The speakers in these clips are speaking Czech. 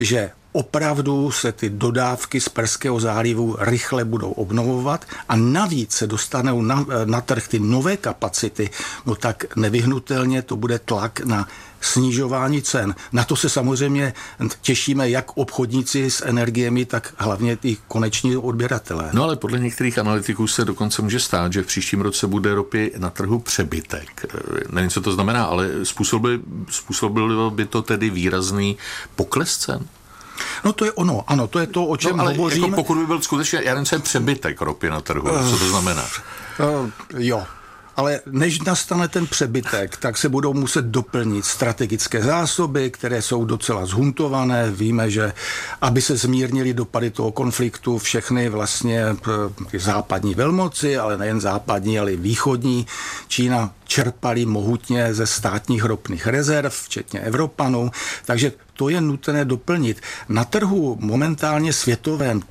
že opravdu se ty dodávky z Perského zálivu rychle budou obnovovat a navíc se dostanou na trh ty nové kapacity, no tak nevyhnutelně to bude tlak na snižování cen. Na to se samozřejmě těšíme jak obchodníci s energiemi, tak hlavně i koneční odběratelé. No ale podle některých analytiků se dokonce může stát, že v příštím roce bude ropy na trhu přebytek. Nevím, co to znamená, ale způsobilo by to tedy výrazný pokles cen? No to je ono, ano, to je to, o čem hovořím. Jako pokud by byl skutečně, já nevím, co je přebytek ropy na trhu, co to znamená? Jo. Ale než nastane ten přebytek, tak se budou muset doplnit strategické zásoby, které jsou docela zhuntované. Víme, že aby se zmírnili dopady toho konfliktu, všechny vlastně západní velmoci, ale nejen západní, ale i východní, Čína čerpali mohutně ze státních ropných rezerv, včetně Evropanů, takže to je nutné doplnit. Na trhu momentálně světovém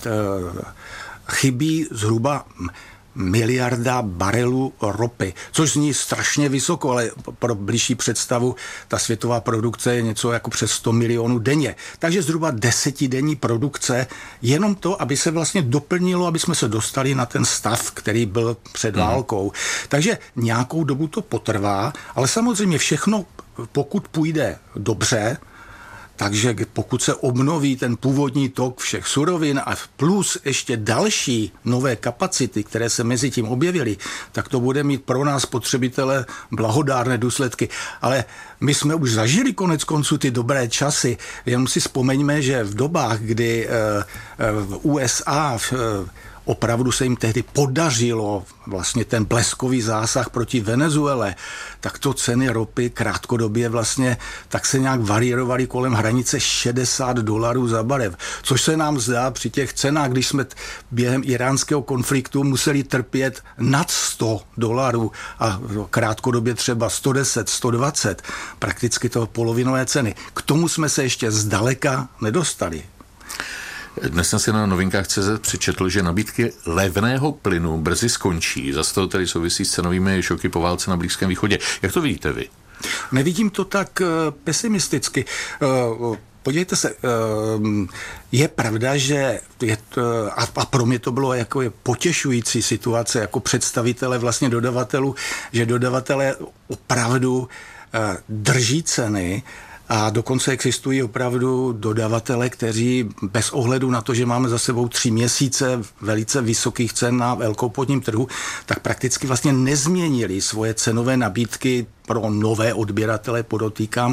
chybí zhruba miliarda barelů ropy, což zní strašně vysoko, ale pro blížší představu ta světová produkce je něco jako přes 100 milionů denně. Takže zhruba 10denní produkce, jenom to, aby se vlastně doplnilo, aby jsme se dostali na ten stav, který byl před válkou. Takže nějakou dobu to potrvá, ale samozřejmě všechno, pokud půjde dobře, takže pokud se obnoví ten původní tok všech surovin a plus ještě další nové kapacity, které se mezi tím objevily, tak to bude mít pro nás spotřebitele blahodárné důsledky. Ale my jsme už zažili konec konců ty dobré časy. Jenom si vzpomeňme, že v dobách, kdy v USA opravdu se jim tehdy podařilo vlastně ten bleskový zásah proti Venezuele, tak to ceny ropy krátkodobě vlastně tak se nějak varierovaly kolem hranice $60 za barev, což se nám zdá při těch cenách, když jsme během iránského konfliktu museli trpět nad $100 a krátkodobě třeba 110, 120, prakticky to polovinové ceny. K tomu jsme se ještě zdaleka nedostali. Dnes jsem si na Novinkách.cz přečetl, že nabídky levného plynu brzy skončí. Zase to tedy souvisí s cenovými šoky po válce na Blízkém východě. Jak to vidíte vy? Nevidím to tak pesimisticky. Podívejte se, je pravda, že a pro mě to bylo jako potěšující situace jako představitele vlastně dodavatelů, že dodavatelé opravdu drží ceny. A dokonce existují opravdu dodavatele, kteří bez ohledu na to, že máme za sebou 3 měsíce velice vysokých cen na velkoobchodním trhu, tak prakticky vlastně nezměnili svoje cenové nabídky pro nové odběratele, podotýkám,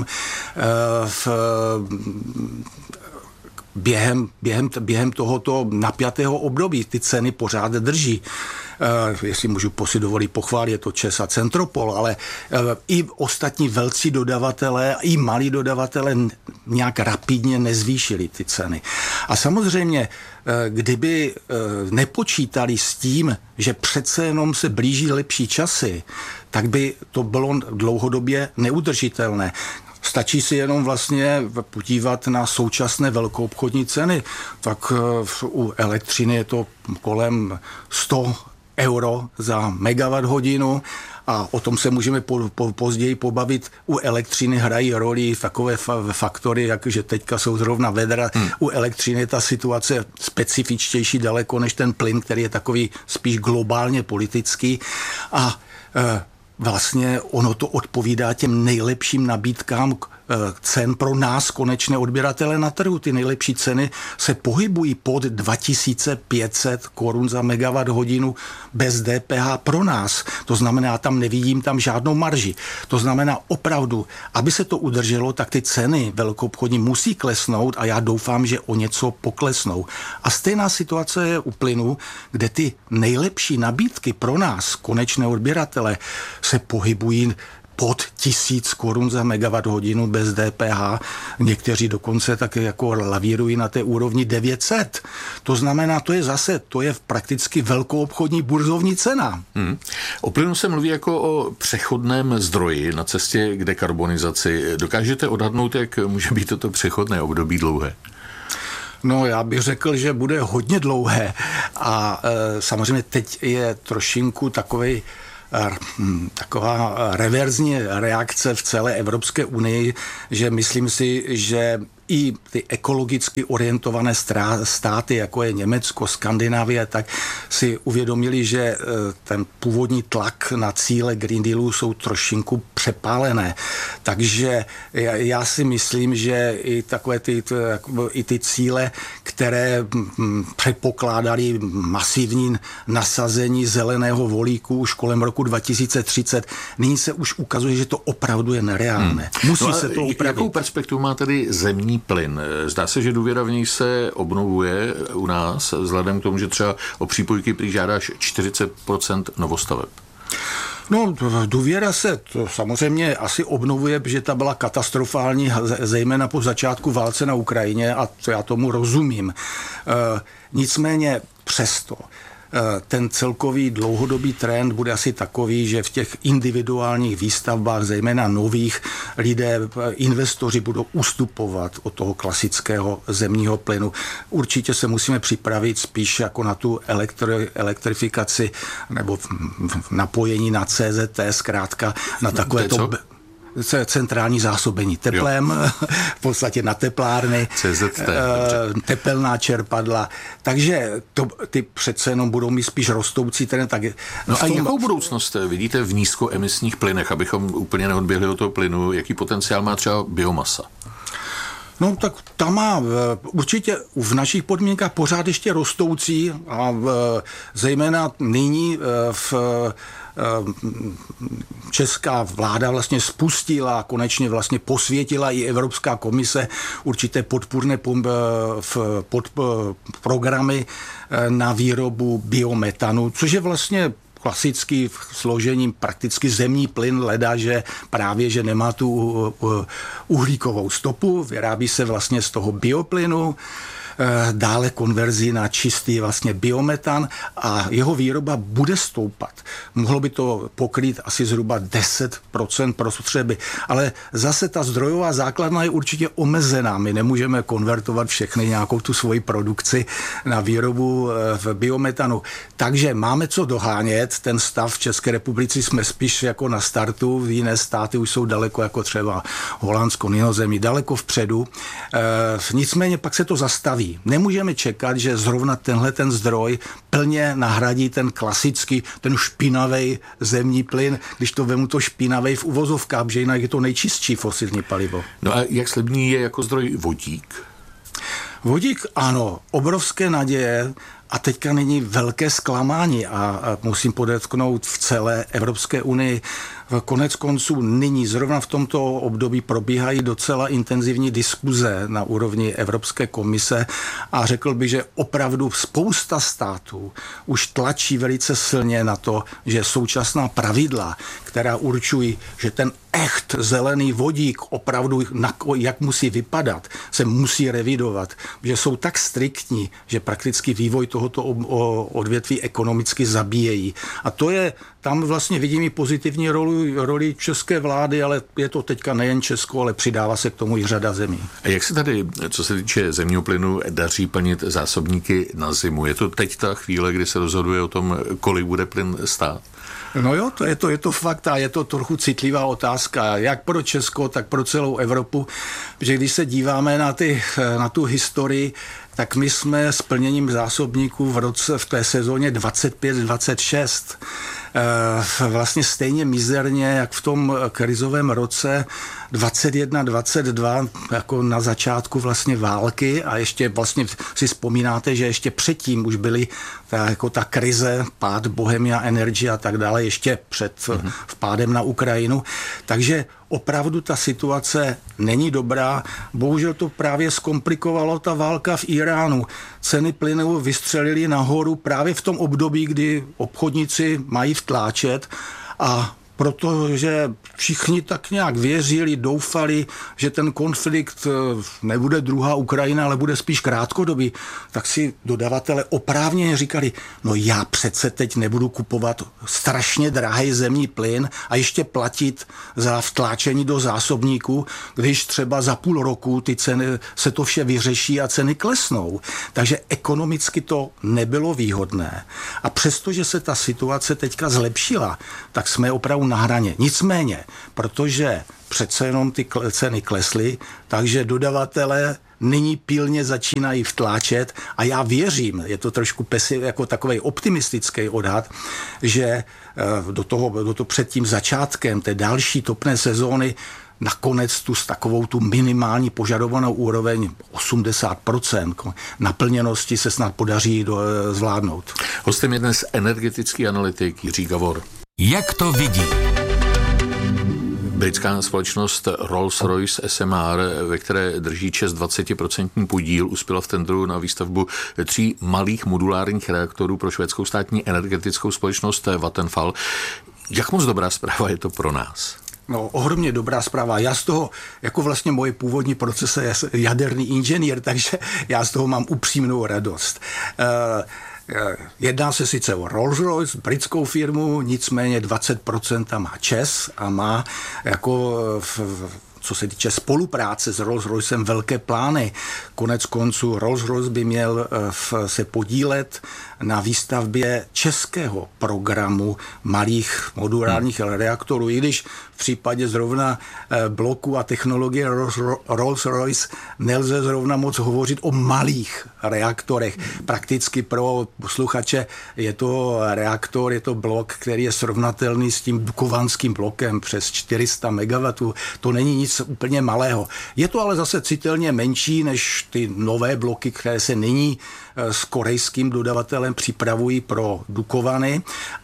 během tohoto napjatého období. Ty ceny pořád drží. Jestli můžu si dovolit pochválit, je to ČEZ a Centropol, ale i ostatní velcí dodavatelé, i malí dodavatelé nějak rapidně nezvýšili ty ceny. A samozřejmě, kdyby nepočítali s tím, že přece jenom se blíží lepší časy, tak by to bylo dlouhodobě neudržitelné. Stačí si jenom vlastně podívat na současné velkoobchodní ceny. Tak u elektřiny je to kolem 100 euro za megawatt hodinu a o tom se můžeme později pobavit. U elektřiny hrají roli takové faktory, že teďka jsou zrovna vedra. U elektřiny je ta situace specifičtější daleko než ten plyn, který je takový spíš globálně politický a vlastně ono to odpovídá těm nejlepším nabídkám cen pro nás, konečné odběratele na trhu. Ty nejlepší ceny se pohybují pod 2500 korun za megawatt hodinu bez DPH pro nás. To znamená, tam nevidím tam žádnou marži. To znamená opravdu, aby se to udrželo, tak ty ceny velkoobchodní musí klesnout a já doufám, že o něco poklesnou. A stejná situace je u plynu, kde ty nejlepší nabídky pro nás, konečné odběratele, se pohybují pod 1000 korun za megawatt hodinu bez DPH. Někteří dokonce tak jako lavírují na té úrovni 900. To znamená, to je prakticky velkoobchodní burzovní cena. O plynu se mluví jako o přechodném zdroji na cestě k dekarbonizaci. Dokážete odhadnout, jak může být toto přechodné období dlouhé? No, já bych řekl, že bude hodně dlouhé a samozřejmě teď je trošinku taková reverzní reakce v celé Evropské unii, že myslím si, že i ty ekologicky orientované státy, jako je Německo, Skandinávie, tak si uvědomili, že ten původní tlak na cíle Green Dealu jsou trošinku přepálené. Takže já si myslím, že i takové ty cíle, které předpokládali masivní nasazení zeleného volíku už kolem roku 2030, nyní se už ukazuje, že to opravdu je nereálné. Musí se to upravit. Jakou perspektivu má tedy zemní plyn? Zdá se, že důvěra v něj se obnovuje u nás, vzhledem k tomu, že třeba o přípojky prý žádáš 40% novostaveb. No, důvěra se to samozřejmě asi obnovuje, protože ta byla katastrofální, zejména po začátku válce na Ukrajině, a to já tomu rozumím. Nicméně přesto ten celkový dlouhodobý trend bude asi takový, že v těch individuálních výstavbách, zejména nových, investoři budou ustupovat od toho klasického zemního plynu. Určitě se musíme připravit spíš jako na tu elektrifikaci nebo napojení na CZT, zkrátka na takové to centrální zásobení teplem, v podstatě na teplárny, tepelná čerpadla. Takže ty přece jenom budou mít spíš rostoucí trend. No a jakou budoucnost vidíte v nízkoemisních plynech, abychom úplně neodběhli od toho plynu? Jaký potenciál má třeba biomasa? No tak ta má určitě v našich podmínkách pořád ještě rostoucí a zejména nyní česká vláda vlastně spustila, konečně vlastně posvětila i Evropská komise určité podpůrné programy na výrobu biometanu, což je vlastně klasický složením prakticky zemní plyn, leda, že právě, že nemá tu uhlíkovou stopu, vyrábí se vlastně z toho bioplynu, dále konverzi na čistý vlastně biometan a jeho výroba bude stoupat. Mohlo by to pokrýt asi zhruba 10% spotřeby, ale zase ta zdrojová základna je určitě omezená. My nemůžeme konvertovat všechny nějakou tu svoji produkci na výrobu v biometanu. Takže máme co dohánět. Ten stav v České republice jsme spíš jako na startu, jiné státy už jsou daleko, jako třeba Holandsko, Nizozemí, daleko vpředu. Nicméně pak se to zastaví. Nemůžeme čekat, že zrovna tenhle ten zdroj plně nahradí ten klasický, ten špinavý zemní plyn, když to vemu to špinavý v uvozovkách, že jinak je to nejčistší fosilní palivo. No a jak slibný je jako zdroj vodík? Vodík, ano, obrovské naděje a teďka není velké zklamání a musím podotknout v celé Evropské unii. Konec konců nyní, zrovna v tomto období probíhají docela intenzivní diskuze na úrovni Evropské komise a řekl bych, že opravdu spousta států už tlačí velice silně na to, že současná pravidla, která určují, že ten echt zelený vodík opravdu, jak musí vypadat, se musí revidovat, že jsou tak striktní, že prakticky vývoj tohoto odvětví ekonomicky zabíjejí. A to je, tam vlastně vidím i pozitivní roli české vlády, ale je to teďka nejen Česko, ale přidává se k tomu i řada zemí. A jak se tady, co se týče zemního plynu, daří plnit zásobníky na zimu? Je to teď ta chvíle, kdy se rozhoduje o tom, kolik bude plyn stát? No jo, je to fakt a je to trochu citlivá otázka, jak pro Česko, tak pro celou Evropu, protože když se díváme na tu historii, tak my jsme s plněním zásobníků v té sezóně 25-26 vlastně stejně mizerně, jak v tom krizovém roce 21-22, jako na začátku vlastně války a ještě vlastně si vzpomínáte, že ještě předtím už byly ta krize, pád Bohemia Energy a tak dále, ještě před vpádem na Ukrajinu. Takže opravdu ta situace není dobrá. Bohužel to právě zkomplikovalo ta válka v Iránu. Ceny plynu vystřelily nahoru právě v tom období, kdy obchodníci mají vtláčet a protože všichni tak nějak věřili, doufali, že ten konflikt nebude druhá Ukrajina, ale bude spíš krátkodobý, tak si dodavatele oprávněně říkali, no já přece teď nebudu kupovat strašně drahý zemní plyn a ještě platit za vtláčení do zásobníků, když třeba za půl roku ty ceny se to vše vyřeší a ceny klesnou. Takže ekonomicky to nebylo výhodné. A přestože se ta situace teďka zlepšila, tak jsme opravdu na hraně. Nicméně, protože přece jenom ty ceny klesly, takže dodavatelé nyní pilně začínají vtláčet a já věřím, je to trošku jako takovej optimistický odhad, že do toho před tím začátkem té další topné sezóny nakonec takovou tu minimální požadovanou úroveň 80% naplněnosti se snad podaří zvládnout. Hostem je dnes energetický analytik Jiří Gavor. Jak to vidí? Britská společnost Rolls-Royce SMR, ve které drží ČEZ 20% podíl, uspěla v tendru na výstavbu 3 malých modulárních reaktorů pro švédskou státní energetickou společnost Vattenfall. Jak moc dobrá zpráva je to pro nás? No, ohromně dobrá zpráva. Já z toho, jako vlastně moje původní procese, je jaderný inženýr, takže já z toho mám upřímnou radost. Jedná se sice o Rolls-Royce, britskou firmu, nicméně 20% má ČEZ a má jako co se týče spolupráce s Rolls-Roycem velké plány. Konec konců Rolls-Royce by měl se podílet na výstavbě českého programu malých modulárních reaktorů, i když v případě zrovna bloku a technologie Rolls-Royce nelze zrovna moc hovořit o malých reaktorech. Prakticky pro posluchače je to reaktor, je to blok, který je srovnatelný s tím dukovanským blokem přes 400 MW. To není nic úplně malého. Je to ale zase citelně menší než ty nové bloky, které se nyní s korejským dodavatelem připravují pro Dukovany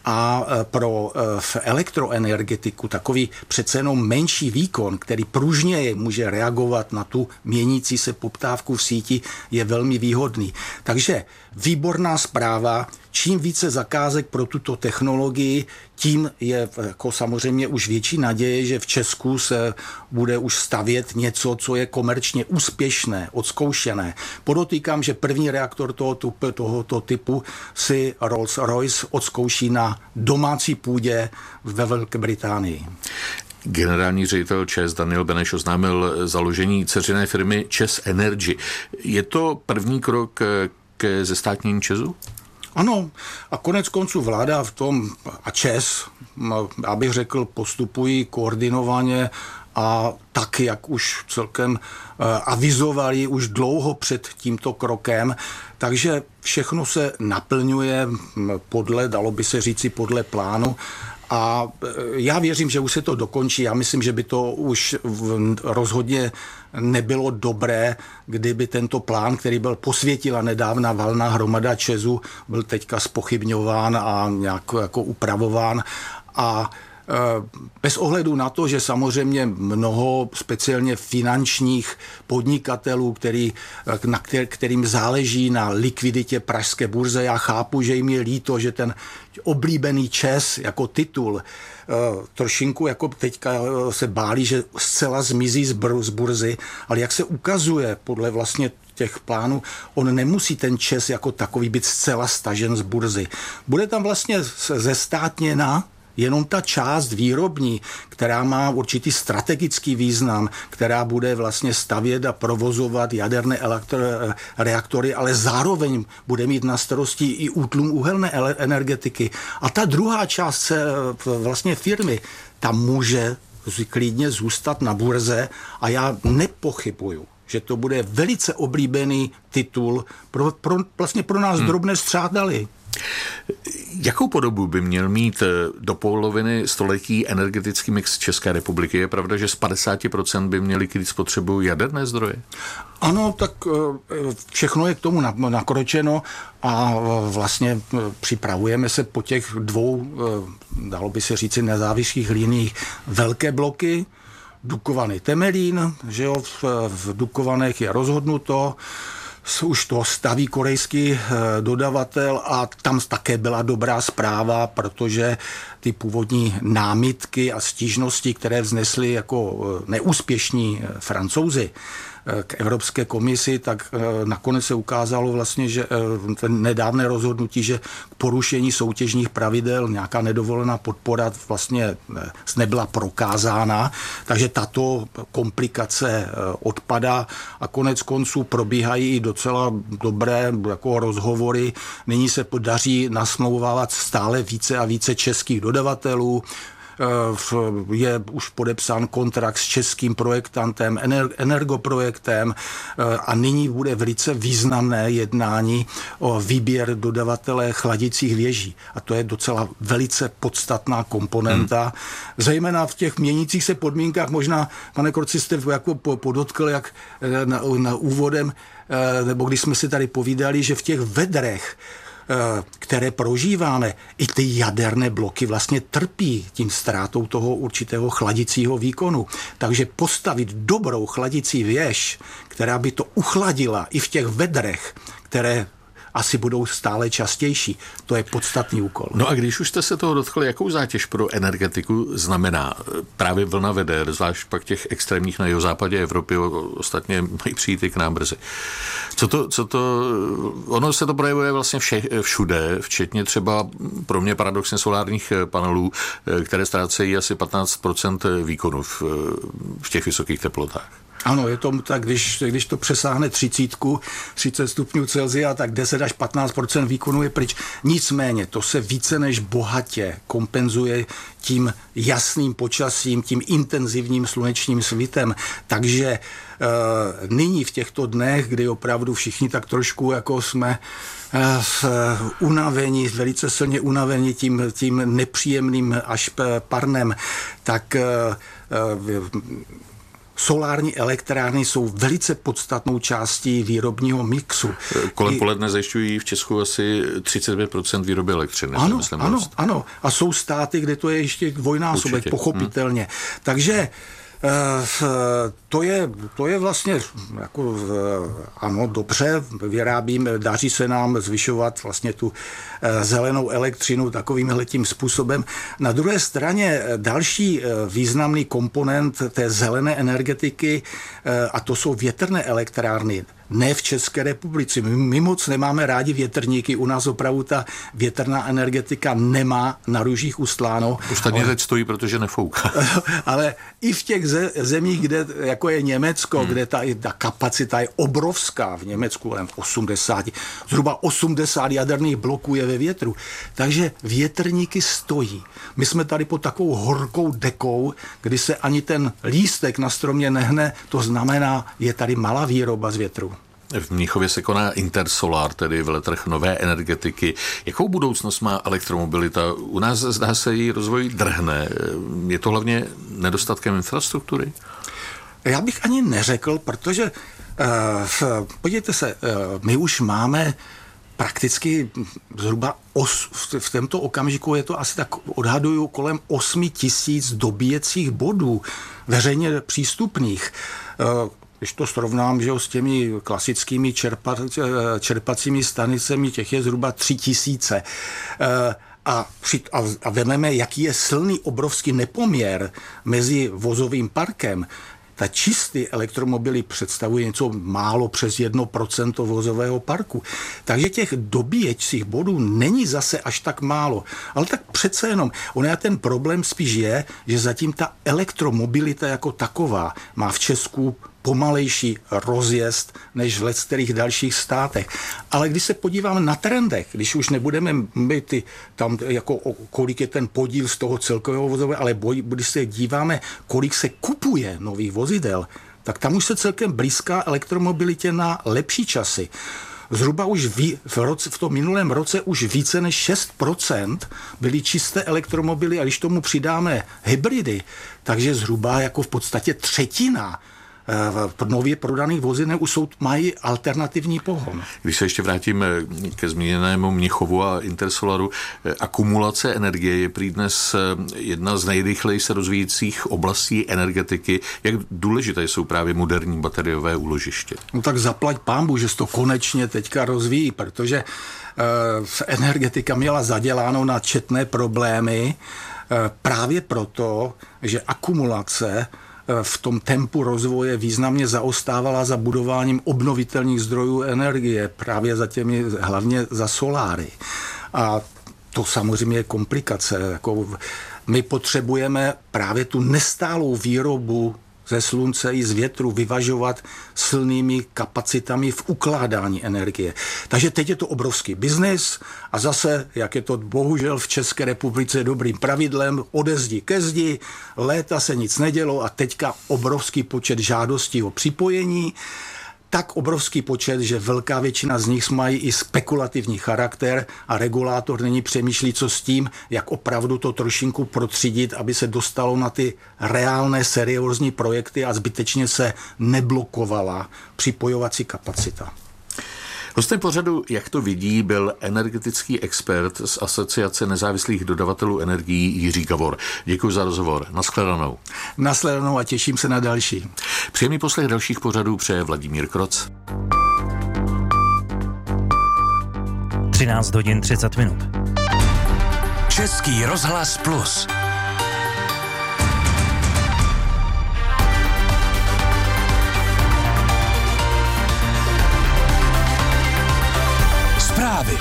a pro elektroenergetiku takový přece jenom menší výkon, který pružněji může reagovat na tu měnící se poptávku v síti, je velmi výhodný. Takže výborná zpráva, čím více zakázek pro tuto technologii, tím je jako samozřejmě už větší naděje, že v Česku se bude už stavět něco, co je komerčně úspěšné, odzkoušené. Podotýkám, že první reaktor tohoto typu si Rolls-Royce odzkouší na domácí půdě ve Velké Británii. Generální ředitel ČEZ Daniel Beneš oznámil založení dceřiné firmy ČEZ Energy. Je to první krok ke zestátnění ČEZu? Ano, a konec konců vláda v tom a ČEZ, abych řekl, postupují koordinovaně a tak, jak už celkem avizovali už dlouho před tímto krokem, takže všechno se naplňuje podle, dalo by se říci, podle plánu. A já věřím, že už se to dokončí. Já myslím, že by to už rozhodně nebylo dobré, kdyby tento plán, který byl posvětila nedávna valná hromada ČEZu, byl teďka zpochybňován a nějak jako upravován. A bez ohledu na to, že samozřejmě mnoho speciálně finančních podnikatelů, kterým záleží na likviditě pražské burze, já chápu, že jim je líto, že ten oblíbený ČEZ jako titul trošinku jako teďka se bálí, že zcela zmizí z burzy, ale jak se ukazuje podle vlastně těch plánů, on nemusí ten ČEZ jako takový být zcela stažen z burzy. Bude tam vlastně zestátněna jenom ta část výrobní, která má určitý strategický význam, která bude vlastně stavět a provozovat jaderné reaktory, ale zároveň bude mít na starosti i útlum uhelné energetiky. A ta druhá část vlastně firmy, ta může klidně zůstat na burze a já nepochybuju, že to bude velice oblíbený titul vlastně pro nás drobné střádaly. Jakou podobu by měl mít do poloviny století energetický mix České republiky? Je pravda, že z 50% by měly krýt spotřebu jaderné zdroje? Ano, tak všechno je k tomu nakročeno a vlastně připravujeme se po těch dvou, dalo by se říci, nezávislých liniích velké bloky, Dukovany Temelín, že jo, v Dukovanech je rozhodnuto, už to staví korejský dodavatel a tam také byla dobrá zpráva, protože ty původní námitky a stížnosti, které vznesli jako neúspěšní Francouzi k Evropské komisi, tak nakonec se ukázalo vlastně, že ten nedávné rozhodnutí, že k porušení soutěžních pravidel nějaká nedovolená podpora vlastně nebyla prokázána, takže tato komplikace odpadá a konec konců probíhají i docela dobré jako rozhovory. Nyní se podaří nasmlouvávat stále více a více českých dodavatelů. je už podepsán kontrakt s českým projektantem, Energoprojektem a nyní bude velice významné jednání o výběr dodavatele chladicích věží. A to je docela velice podstatná komponenta. Zejména v těch měnících se podmínkách, možná, pane Korci, jste jako podotkl, jak na úvodem, nebo když jsme si tady povídali, že v těch vedrech, které prožíváme, i ty jaderné bloky vlastně trpí tím ztrátou toho určitého chladicího výkonu. Takže postavit dobrou chladicí věž, která by to uchladila i v těch vedrech, které asi budou stále častější. To je podstatný úkol. No a když už jste se toho dotkli, jakou zátěž pro energetiku znamená právě vlna veder, zvlášť pak těch extrémních na jihozápadě Evropy, ostatně mají přijít i k nám brzy. Ono se to projevuje vlastně všude, včetně třeba pro mě paradoxně solárních panelů, které ztrácejí asi 15% výkonu v těch vysokých teplotách. Ano, je to tak, když to přesáhne 30 stupňů Celsia, tak 10 až 15% výkonu je pryč. Nicméně to se více než bohatě kompenzuje tím jasným počasím, tím intenzivním slunečním svitem. Takže nyní v těchto dnech, kdy opravdu všichni tak trošku jako jsme unavení, velice silně unavení tím nepříjemným až parnem, tak solární elektrárny jsou velice podstatnou částí výrobního mixu. Kolem poledne zajišťují v Česku asi 35% výroby elektřiny. Ano. A jsou státy, kde to je ještě dvojnásobek, pochopitelně. Takže to je vlastně jako, ano, dobře, daří se nám zvyšovat vlastně tu zelenou elektřinu takovýmhletím způsobem. Na druhé straně další významný komponent té zelené energetiky, a to jsou větrné elektrárny. Ne v České republice. My moc nemáme rádi větrníky. U nás opravdu ta větrná energetika nemá na růžích ustláno. Ostatně teď stojí, protože nefouká. Ale i v těch zemích, kde, jako je Německo, kde ta kapacita je obrovská, v Německu zhruba 80 jaderných bloků je ve větru. Takže větrníky stojí. My jsme tady pod takovou horkou dekou, kdy se ani ten lístek na stromě nehne, to znamená, je tady malá výroba z větru. V Mnichově se koná Intersolar, tedy veletrh nové energetiky. Jakou budoucnost má elektromobilita? U nás zdá se její rozvoj drhne. Je to hlavně nedostatkem infrastruktury? Já bych ani neřekl, protože podívejte se, my už máme prakticky zhruba v tomto okamžiku je to asi tak odhaduju kolem 8 000 dobíjecích bodů veřejně přístupných. Když to srovnám, že s těmi klasickými čerpacími stanicemi, těch je zhruba 3 000. A vezmeme, jaký je silný obrovský nepoměr mezi vozovým parkem. Ta čistý elektromobily představuje něco málo přes 1% vozového parku. Takže těch dobíjecích bodů není zase až tak málo. Ale tak přece jenom, ten problém spíš je, že zatím ta elektromobilita jako taková má v Česku pomalejší rozjezd než v některých dalších státech. Ale když se podíváme na trendech, když už nebudeme mít tam jako kolik je ten podíl z toho celkového vozového, ale když se díváme, kolik se kupuje nových vozidel, tak tam už se celkem blízká elektromobilitě na lepší časy. Zhruba už v tom minulém roce už více než 6% byly čisté elektromobily a když tomu přidáme hybridy, takže zhruba jako v podstatě třetina nově prodaných vozidel už mají alternativní pohon. Když se ještě vrátím ke zmíněnému Mnichovu a Intersolaru, akumulace energie je prý dnes jedna z nejrychleji se rozvíjejících oblastí energetiky. Jak důležité jsou právě moderní bateriové úložiště? No tak zaplať pánbůh, že se to konečně teďka rozvíjí, protože energetika měla zaděláno na četné problémy právě proto, že akumulace v tom tempu rozvoje významně zaostávala za budováním obnovitelných zdrojů energie, právě hlavně za soláry. A to samozřejmě je komplikace. My potřebujeme právě tu nestálou výrobu ze slunce i z větru vyvažovat silnými kapacitami v ukládání energie. Takže teď je to obrovský biznis a zase, jak je to bohužel v České republice dobrým pravidlem, ode zdi ke zdi, léta se nic nedělo a teďka obrovský počet žádostí o připojení, tak obrovský počet, že velká většina z nich mají i spekulativní charakter a regulátor nyní přemýšlí, co s tím, jak opravdu to trošinku protřídit, aby se dostalo na ty reálné seriózní projekty a zbytečně se neblokovala připojovací kapacita. Hostem pořadu, jak to vidí, byl energetický expert z Asociace nezávislých dodavatelů energií Jiří Gavor. Děkuji za rozhovor. Nashledanou. Nashledanou a těším se na další. Příjemný poslech dalších pořadů přeje Vladimír Kroc. 13 hodin 30 minut. Český rozhlas Plus. Zprávy.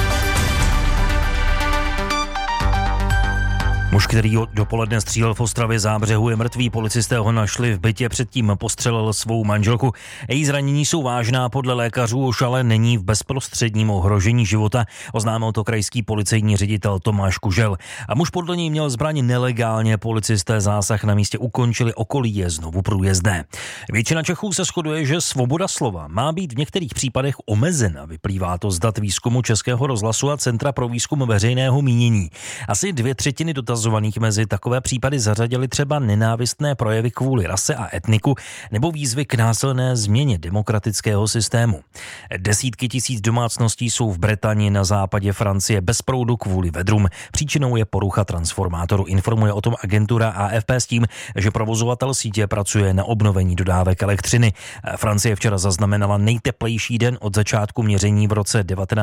Muž, který dopoledne střílel v Ostravě Zábřehu, je mrtvý. Policisté ho našli v bytě, předtím postřelil svou manželku. Její zranění jsou vážná, podle lékařů už ale není v bezprostředním ohrožení života, oznámil to krajský policejní ředitel Tomáš Kužel. A muž podle něj měl zbraň nelegálně, policisté zásah na místě ukončili, okolí je znovu průjezdné. Většina Čechů se shoduje, že svoboda slova má být v některých případech omezena. Vyplývá to z dat výzkumu Českého rozhlasu a Centra pro výzkum veřejného mínění. Asi 2/3 dotazovaných mezi takové případy zařadili třeba nenávistné projevy kvůli rase a etniku nebo výzvy k násilné změně demokratického systému. Desítky tisíc domácností jsou v Bretánii na západě Francie bez proudu kvůli vedrům. Příčinou je porucha transformátoru. Informuje o tom agentura AFP s tím, že provozovatel sítě pracuje na obnovení dodávek elektřiny. Francie včera zaznamenala nejteplejší den od začátku měření v roce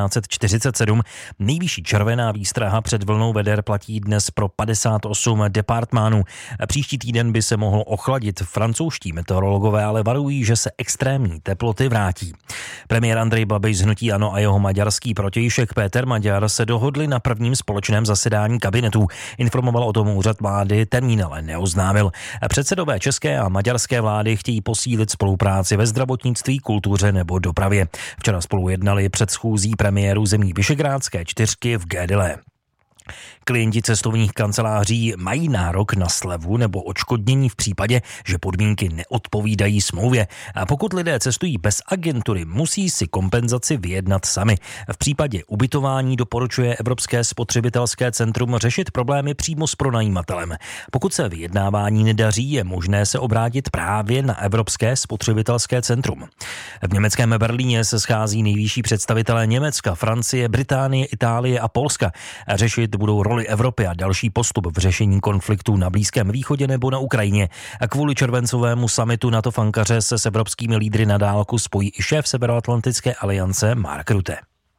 1947. Nejvyšší červená výstraha před vlnou veder platí dnes pro 58 departmánů. Příští týden by se mohlo ochladit. Francouzští meteorologové ale varují, že se extrémní teploty vrátí. Premiér Andrej Babiš z hnutí ANO a jeho maďarský protějšek Péter Maďar se dohodli na prvním společném zasedání kabinetů. Informoval o tom úřad vlády, termín ale neoznámil. Předsedové české a maďarské vlády chtějí posílit spolupráci ve zdravotnictví, kultuře nebo dopravě. Včera spolu jednali před schůzí premiérů zemí Visegrádské čtyřky v Gédele. Klienti cestovních kanceláří mají nárok na slevu nebo odškodnění v případě, že podmínky neodpovídají smlouvě. A pokud lidé cestují bez agentury, musí si kompenzaci vyjednat sami. V případě ubytování doporučuje Evropské spotřebitelské centrum řešit problémy přímo s pronajímatelem. Pokud se vyjednávání nedaří, je možné se obrátit právě na Evropské spotřebitelské centrum. V německém Berlíně se schází nejvyšší představitelé Německa, Francie, Británie, Itálie a Polska. Řešit budou roli Evropy a další postup v řešení konfliktů na Blízkém východě nebo na Ukrajině. A kvůli červencovému summitu NATO v Ankaře se s evropskými lídry na dálku spojí i šéf Severoatlantické aliance Mark Rutte.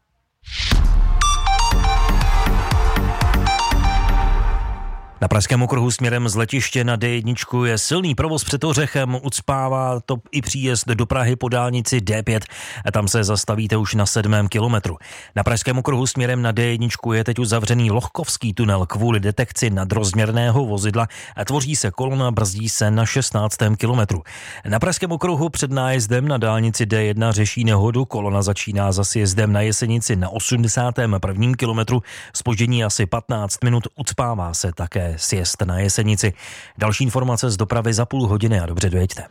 Na pražském okruhu směrem z letiště na D1 je silný provoz před Ořechem, ucpává to i příjezd do Prahy po dálnici D5. A tam se zastavíte už na 7. kilometru. Na pražském okruhu směrem na D1 je teď uzavřený Lohkovský tunel kvůli detekci nadrozměrného vozidla a tvoří se kolona, brzdí se na 16. kilometru. Na pražském okruhu před nájezdem na dálnici D1 řeší nehodu, kolona začíná za sjezdem na Jesenici na 81. kilometru, zpoždění asi 15 minut, ucpává se také sjezd na Jesenici. Další informace z dopravy za půl hodiny a dobře dojeďte.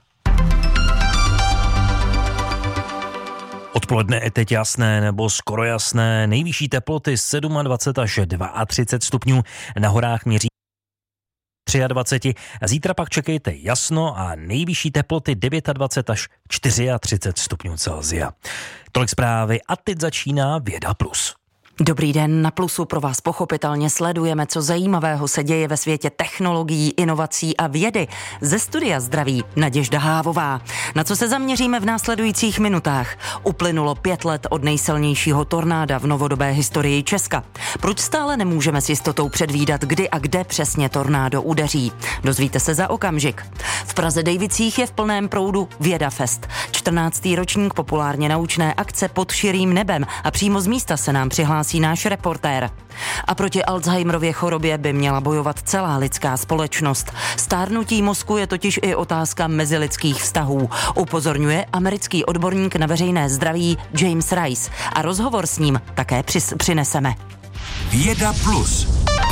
Odpoledne je teď jasné nebo skoro jasné, nejvyšší teploty 27 až 32 stupňů, na horách měří 23. Zítra pak čekejte jasno a nejvyšší teploty 29 až 34 stupňů Celsia. Tolik zprávy a teď začíná Věda Plus. Dobrý den, na Plusu pro vás pochopitelně sledujeme, co zajímavého se děje ve světě technologií, inovací a vědy. Ze studia zdraví Naděžda Hávová. Na co se zaměříme v následujících minutách? Uplynulo 5 let od nejsilnějšího tornáda v novodobé historii Česka. Proč stále nemůžeme s jistotou předvídat, kdy a kde přesně tornádo udeří? Dozvíte se za okamžik. V Praze Dejvicích je v plném proudu Věda Fest. 14. ročník populárně naučné akce Pod širým nebem a přímo z místa se nám přihlásí vrací náš reportér. A proti Alzheimerově chorobě by měla bojovat celá lidská společnost. Stárnutí mozku je totiž i otázka mezilidských vztahů, upozorňuje americký odborník na veřejné zdraví James Rice. A rozhovor s ním také přineseme. Věda plus.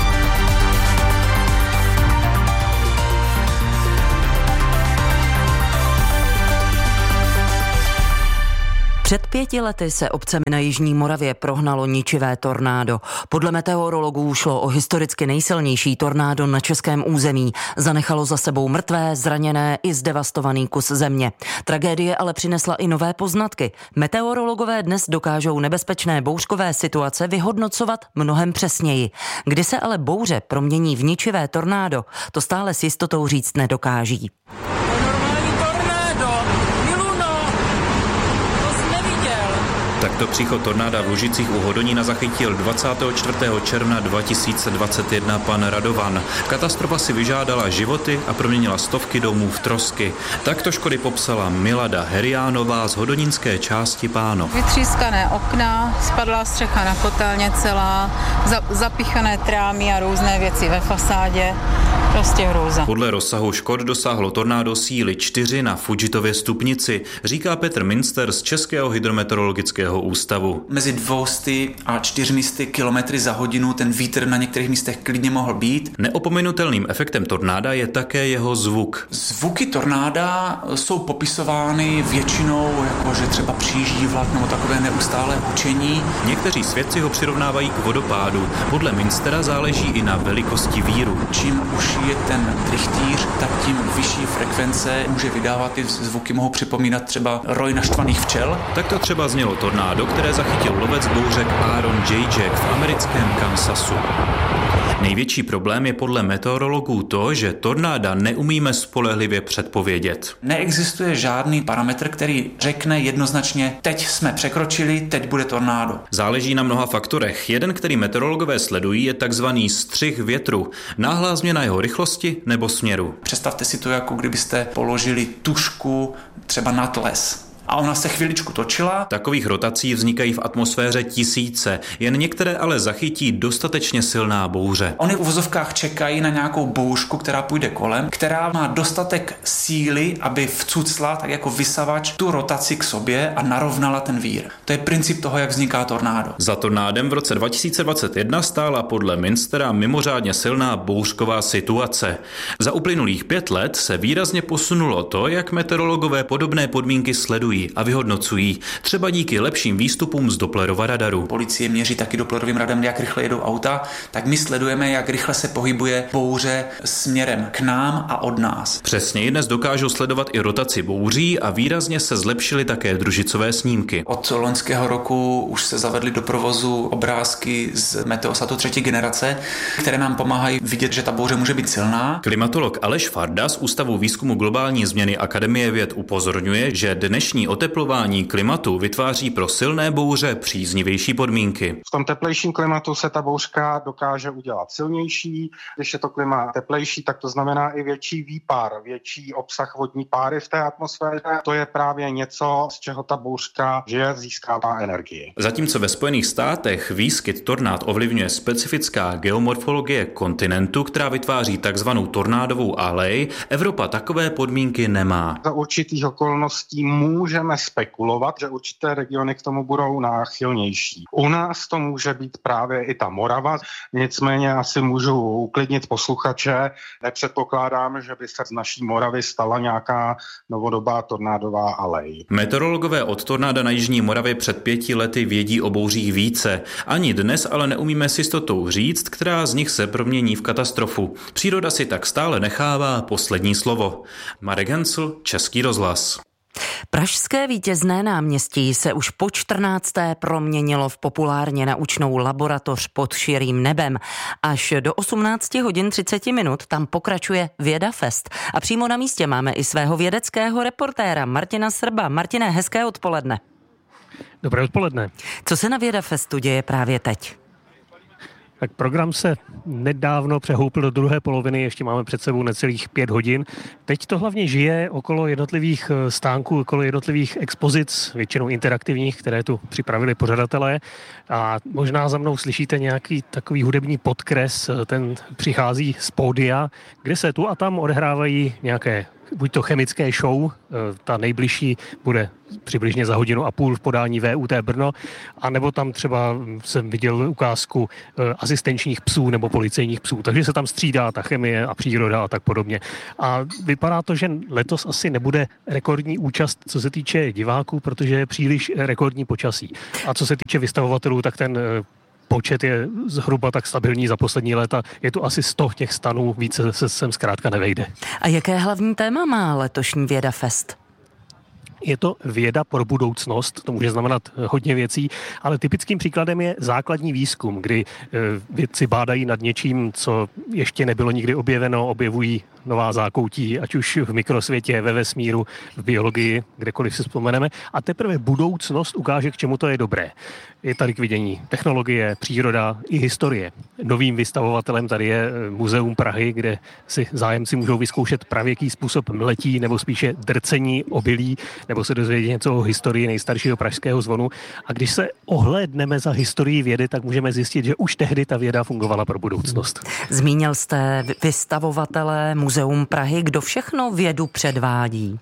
Před 5 lety se obcemi na jižní Moravě prohnalo ničivé tornádo. Podle meteorologů šlo o historicky nejsilnější tornádo na českém území. Zanechalo za sebou mrtvé, zraněné i zdevastovaný kus země. Tragédie ale přinesla i nové poznatky. Meteorologové dnes dokážou nebezpečné bouřkové situace vyhodnocovat mnohem přesněji. Kdy se ale bouře promění v ničivé tornádo, to stále s jistotou říct nedokáží. Takto příchod tornáda v Lužicích u Hodonína zachytil 24. června 2021 pan Radovan. Katastrofa si vyžádala životy a proměnila stovky domů v trosky. Takto škody popsala Milada Heriánová z hodonínské části Pánov. Vytřískané okna, spadla střecha na kotelně celá, zapichané trámy a různé věci ve fasádě. Prostě hrůza. Podle rozsahu škod dosáhlo tornádo síly 4 na Fudžitově stupnici, říká Petr Minster z Českého hydrometeorologického ústavu. Mezi 200 a 400 km za hodinu ten vítr na některých místech klidně mohl být. Neopominutelným efektem tornáda je také jeho zvuk. Zvuky tornáda jsou popisovány většinou jako, že třeba přijíždí vlak nebo takové neustálé hučení. Někteří svědci ho přirovnávají k vodopádu. Podle Minstera záleží i na velikosti víru. Čím už je ten trichtýř, tak tím vyšší frekvence může vydávat. Ty zvuky mohou připomínat třeba roj naštvaných včel. Tak to třeba znělo tornádo, které zachytil lovec bouřek Aaron J. Jack v americkém Kansasu. Největší problém je podle meteorologů to, že tornáda neumíme spolehlivě předpovědět. Neexistuje žádný parametr, který řekne jednoznačně, teď jsme překročili, teď bude tornádo. Záleží na mnoha faktorech. Jeden, který meteorologové sledují, je takzvaný střih větru. Náhlá změna jeho rychlosti nebo směru. Představte si to, jako kdybyste položili tužku třeba nad les. A ona se chviličku točila. Takových rotací vznikají v atmosféře tisíce, jen některé ale zachytí dostatečně silná bouře. Oni v uvozovkách čekají na nějakou bouřku, která půjde kolem, která má dostatek síly, aby vcucla tak jako vysavač tu rotaci k sobě a narovnala ten vír. To je princip toho, jak vzniká tornádo. Za tornádem v roce 2021 stála podle Minstera mimořádně silná bouřková situace. Za uplynulých 5 let se výrazně posunulo to, jak meteorologové podobné podmínky sledují a vyhodnocují, třeba díky lepším výstupům z Dopplerova radaru. Policie měří taky Dopplerovým radarem, jak rychle jedou auta, tak my sledujeme, jak rychle se pohybuje bouře směrem k nám a od nás. Přesně dnes dokážou sledovat i rotaci bouří a výrazně se zlepšily také družicové snímky. Od loňského roku už se zavedly do provozu obrázky z Meteosatu 3. generace, které nám pomáhají vidět, že ta bouře může být silná. Klimatolog Aleš Farda z Ústavu výzkumu globální změny Akademie věd upozorňuje, že dnešní oteplování klimatu vytváří pro silné bouře příznivější podmínky. V tom teplejším klimatu se ta bouřka dokáže udělat silnější. Když je to klima teplejší, tak to znamená i větší výpar, větší obsah vodní páry v té atmosféře. To je právě něco, z čeho ta bouřka žije, získává energii. Zatímco ve Spojených státech výskyt tornád ovlivňuje specifická geomorfologie kontinentu, která vytváří takzvanou tornádovou alej, Evropa takové podmínky nemá. Za určitých okolností můžeme spekulovat, že určité regiony k tomu budou náchylnější. U nás to může být právě i ta Morava, nicméně asi můžu uklidnit posluchače. Nepředpokládám, že by se z naší Moravy stala nějaká novodobá tornádová alej. Meteorologové od tornáda na jižní Moravě před 5 lety vědí o bouřích více. Ani dnes ale neumíme s jistotou říct, která z nich se promění v katastrofu. Příroda si tak stále nechává poslední slovo. Marek Hensl, Český rozhlas. Pražské Vítězné náměstí se už po 14. proměnilo v populárně naučnou laboratoř pod širým nebem. Až do 18 hodin 30 minut tam pokračuje Věda Fest. A přímo na místě máme i svého vědeckého reportéra Martina Srba. Martine, hezké odpoledne. Dobré odpoledne. Co se na Věda Festu děje právě teď? Tak program se nedávno přehoupil do druhé poloviny, ještě máme před sebou necelých 5 hodin. Teď to hlavně žije okolo jednotlivých stánků, okolo jednotlivých expozic, většinou interaktivních, které tu připravili pořadatelé. A možná za mnou slyšíte nějaký takový hudební podkres, ten přichází z pódia, kde se tu a tam odehrávají nějaké buď to chemické show, ta nejbližší bude přibližně za 1,5 hodiny v podání VUT Brno, anebo tam třeba jsem viděl ukázku asistenčních psů nebo policejních psů, takže se tam střídá ta chemie a příroda a tak podobně. A vypadá to, že letos asi nebude rekordní účast, co se týče diváků, protože je příliš rekordní počasí. A co se týče vystavovatelů, tak ten počet je zhruba tak stabilní za poslední léta. Je tu asi 100 těch stanů, více se sem zkrátka nevejde. A jaké hlavní téma má letošní Věda Fest? Je to věda pro budoucnost, to může znamenat hodně věcí, ale typickým příkladem je základní výzkum, kdy vědci bádají nad něčím, co ještě nebylo nikdy objeveno, objevují nová zákoutí, ať už v mikrosvětě, ve vesmíru, v biologii, kdekoliv si vzpomeneme. A teprve budoucnost ukáže, k čemu to je dobré. Je tady k vidění technologie, příroda i historie. Novým vystavovatelem tady je Muzeum Prahy, kde si zájemci můžou vyzkoušet pravěký způsob mletí nebo spíše drcení obilí, nebo se dozvědět něco o historii nejstaršího pražského zvonu. A když se ohlédneme za historií vědy, tak můžeme zjistit, že už tehdy ta věda fungovala pro budoucnost. Zmínil jste vystavovatele Muzeum Prahy. Kdo všechno vědu předvádí?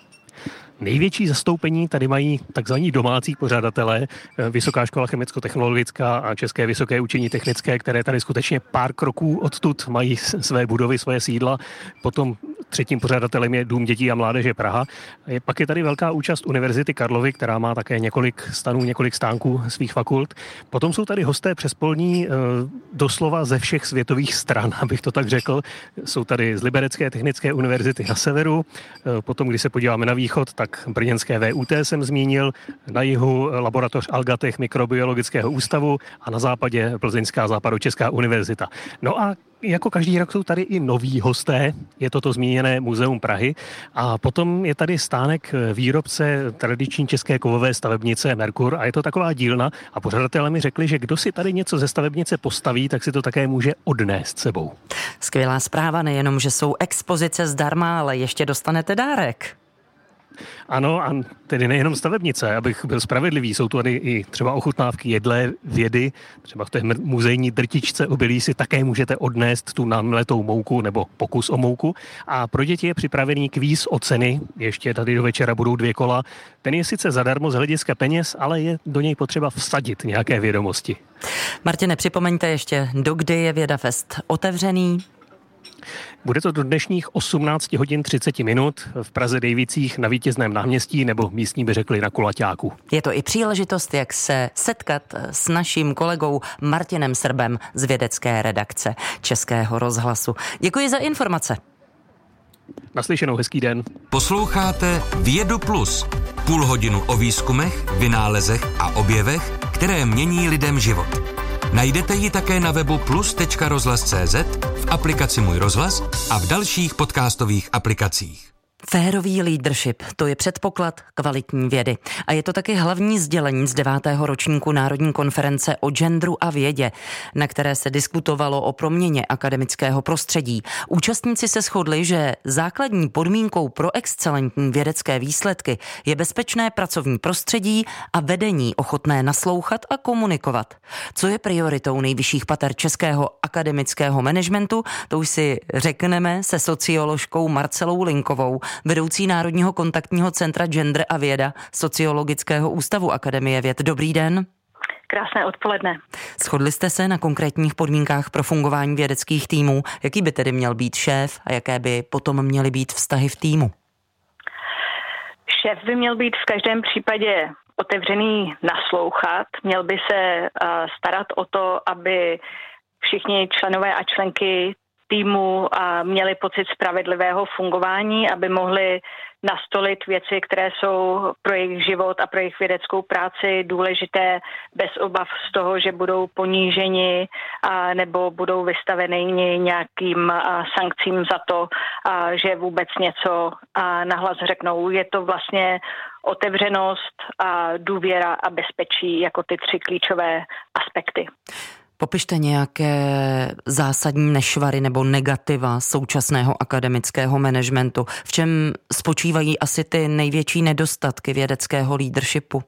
Největší zastoupení tady mají takzvaní domácí pořadatelé, Vysoká škola chemicko-technologická a České vysoké učení technické, které tady skutečně pár kroků odtud mají své budovy, své sídla. Potom třetím pořadatelem je Dům dětí a mládeže Praha. Pak je tady velká účast Univerzity Karlovy, která má také několik stanů, několik stánků svých fakult. Potom jsou tady hosté přespolní doslova ze všech světových stran, abych to tak řekl. Jsou tady z Liberecké technické univerzity na severu, potom, když se podíváme na východ, tak brněnské VUT jsem zmínil, na jihu laboratoř Algatech mikrobiologického ústavu a na západě Plzeňská západočeská univerzita. No a jako každý rok jsou tady i noví hosté, je to zmíněné Muzeum Prahy a potom je tady stánek výrobce tradiční české kovové stavebnice Merkur a je to taková dílna a pořadatelé mi řekli, že kdo si tady něco ze stavebnice postaví, tak si to také může odnést sebou. Skvělá zpráva, nejenom, že jsou expozice zdarma, ale ještě dostanete dárek. Ano, a tedy nejenom stavebnice, abych byl spravedlivý, jsou tu tady i třeba ochutnávky jedlé vědy, třeba v té muzejní drtičce obilí si také můžete odnést tu namletou mouku nebo pokus o mouku a pro děti je připravený kvíz o ceny, ještě tady do večera budou 2 kola, ten je sice zadarmo z hlediska peněz, ale je do něj potřeba vsadit nějaké vědomosti. Martine, připomeňte ještě, dokdy je Věda Fest otevřený? Bude to do dnešních 18 hodin 30 minut v Praze Dejvicích na Vítězném náměstí nebo místní by řekli na Kulaťáku. Je to i příležitost, jak se setkat s naším kolegou Martinem Srbem z vědecké redakce Českého rozhlasu. Děkuji za informace. Naslyšenou, hezký den. Posloucháte Vědu Plus. Půl hodinu o výzkumech, vynálezech a objevech, které mění lidem život. Najdete ji také na webu plus.rozhlas.cz, v aplikaci Můj rozhlas a v dalších podcastových aplikacích. Férový leadership, to je předpoklad kvalitní vědy. A je to taky hlavní sdělení z 9. ročníku Národní konference o genderu a vědě, na které se diskutovalo o proměně akademického prostředí. Účastníci se shodli, že základní podmínkou pro excelentní vědecké výsledky je bezpečné pracovní prostředí a vedení ochotné naslouchat a komunikovat. Co je prioritou nejvyšších pater českého akademického managementu, to už si řekneme se socioložkou Marcelou Linkovou, vedoucí Národního kontaktního centra Gender a věda Sociologického ústavu Akademie věd. Dobrý den. Krásné odpoledne. Shodli jste se na konkrétních podmínkách pro fungování vědeckých týmů. Jaký by tedy měl být šéf a jaké by potom měly být vztahy v týmu? Šéf by měl být v každém případě otevřený naslouchat, měl by se starat o to, aby všichni členové a členky týmu měli pocit spravedlivého fungování, aby mohli nastolit věci, které jsou pro jejich život a pro jejich vědeckou práci důležité bez obav z toho, že budou poníženi nebo budou vystaveni nějakým sankcím za to, že vůbec něco nahlas řeknou. Je to vlastně otevřenost, důvěra a bezpečí jako ty 3 klíčové aspekty. Popište nějaké zásadní nešvary nebo negativa současného akademického managementu. V čem spočívají asi ty největší nedostatky vědeckého leadershipu?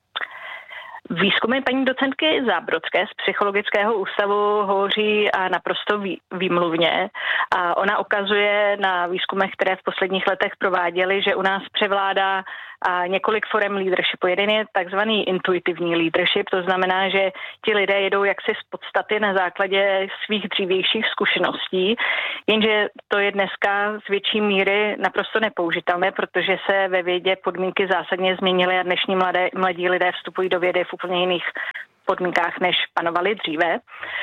Výzkumy paní docentky Zábrodské z Psychologického ústavu hovoří naprosto výmluvně a ona ukazuje na výzkumech, které v posledních letech prováděly, že u nás převládá několik forem leadershipu. Jeden je takzvaný intuitivní leadership, to znamená, že ti lidé jedou jaksi z podstaty na základě svých dřívějších zkušeností, jenže to je dneska z větší míry naprosto nepoužitelné, protože se ve vědě podmínky zásadně změnily a dnešní mladí lidé vstupují do vědy v úplně jiných podmínkách, než panovaly dříve.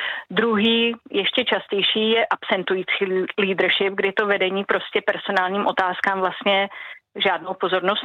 Druhý, ještě častější, je absentující leadership, kdy to vedení prostě personálním otázkám vlastně žádnou pozornost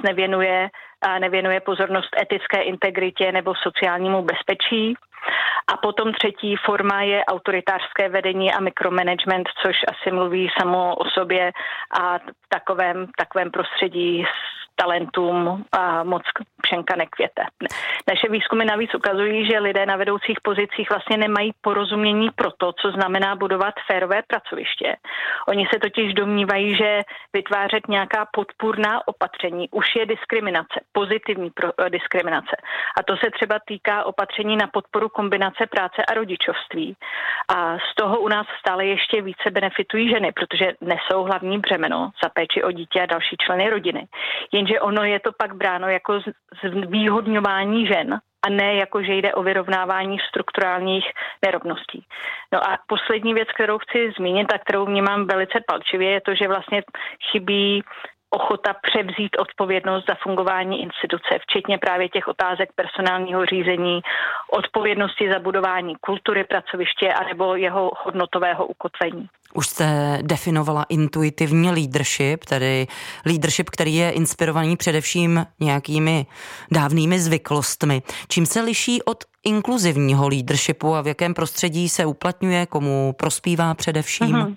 nevěnuje pozornost etické integritě nebo sociálnímu bezpečí. A potom třetí forma je autoritářské vedení a mikromanagement, což asi mluví samo o sobě a v takovém prostředí talentům a moc pšenka nekvěte. Naše výzkumy navíc ukazují, že lidé na vedoucích pozicích vlastně nemají porozumění pro to, co znamená budovat férové pracoviště. Oni se totiž domnívají, že vytvářet nějaká podpůrná opatření už je diskriminace, pozitivní diskriminace. A to se třeba týká opatření na podporu kombinace práce a rodičovství. A z toho u nás stále ještě více benefitují ženy, protože nesou hlavní břemeno za péči o dítě a další členy rodiny. Jenže ono je to pak bráno jako zvýhodňování žen a ne jako, že jde o vyrovnávání strukturálních nerovností. No a poslední věc, kterou chci zmínit a kterou vnímám velice palčivě, je to, že vlastně chybí ochota převzít odpovědnost za fungování instituce, včetně právě těch otázek personálního řízení, odpovědnosti za budování kultury pracoviště anebo jeho hodnotového ukotvení. Už jste definovala intuitivní leadership, tedy leadership, který je inspirovaný především nějakými dávnými zvyklostmi. Čím se liší od inkluzivního leadershipu a v jakém prostředí se uplatňuje, komu prospívá především?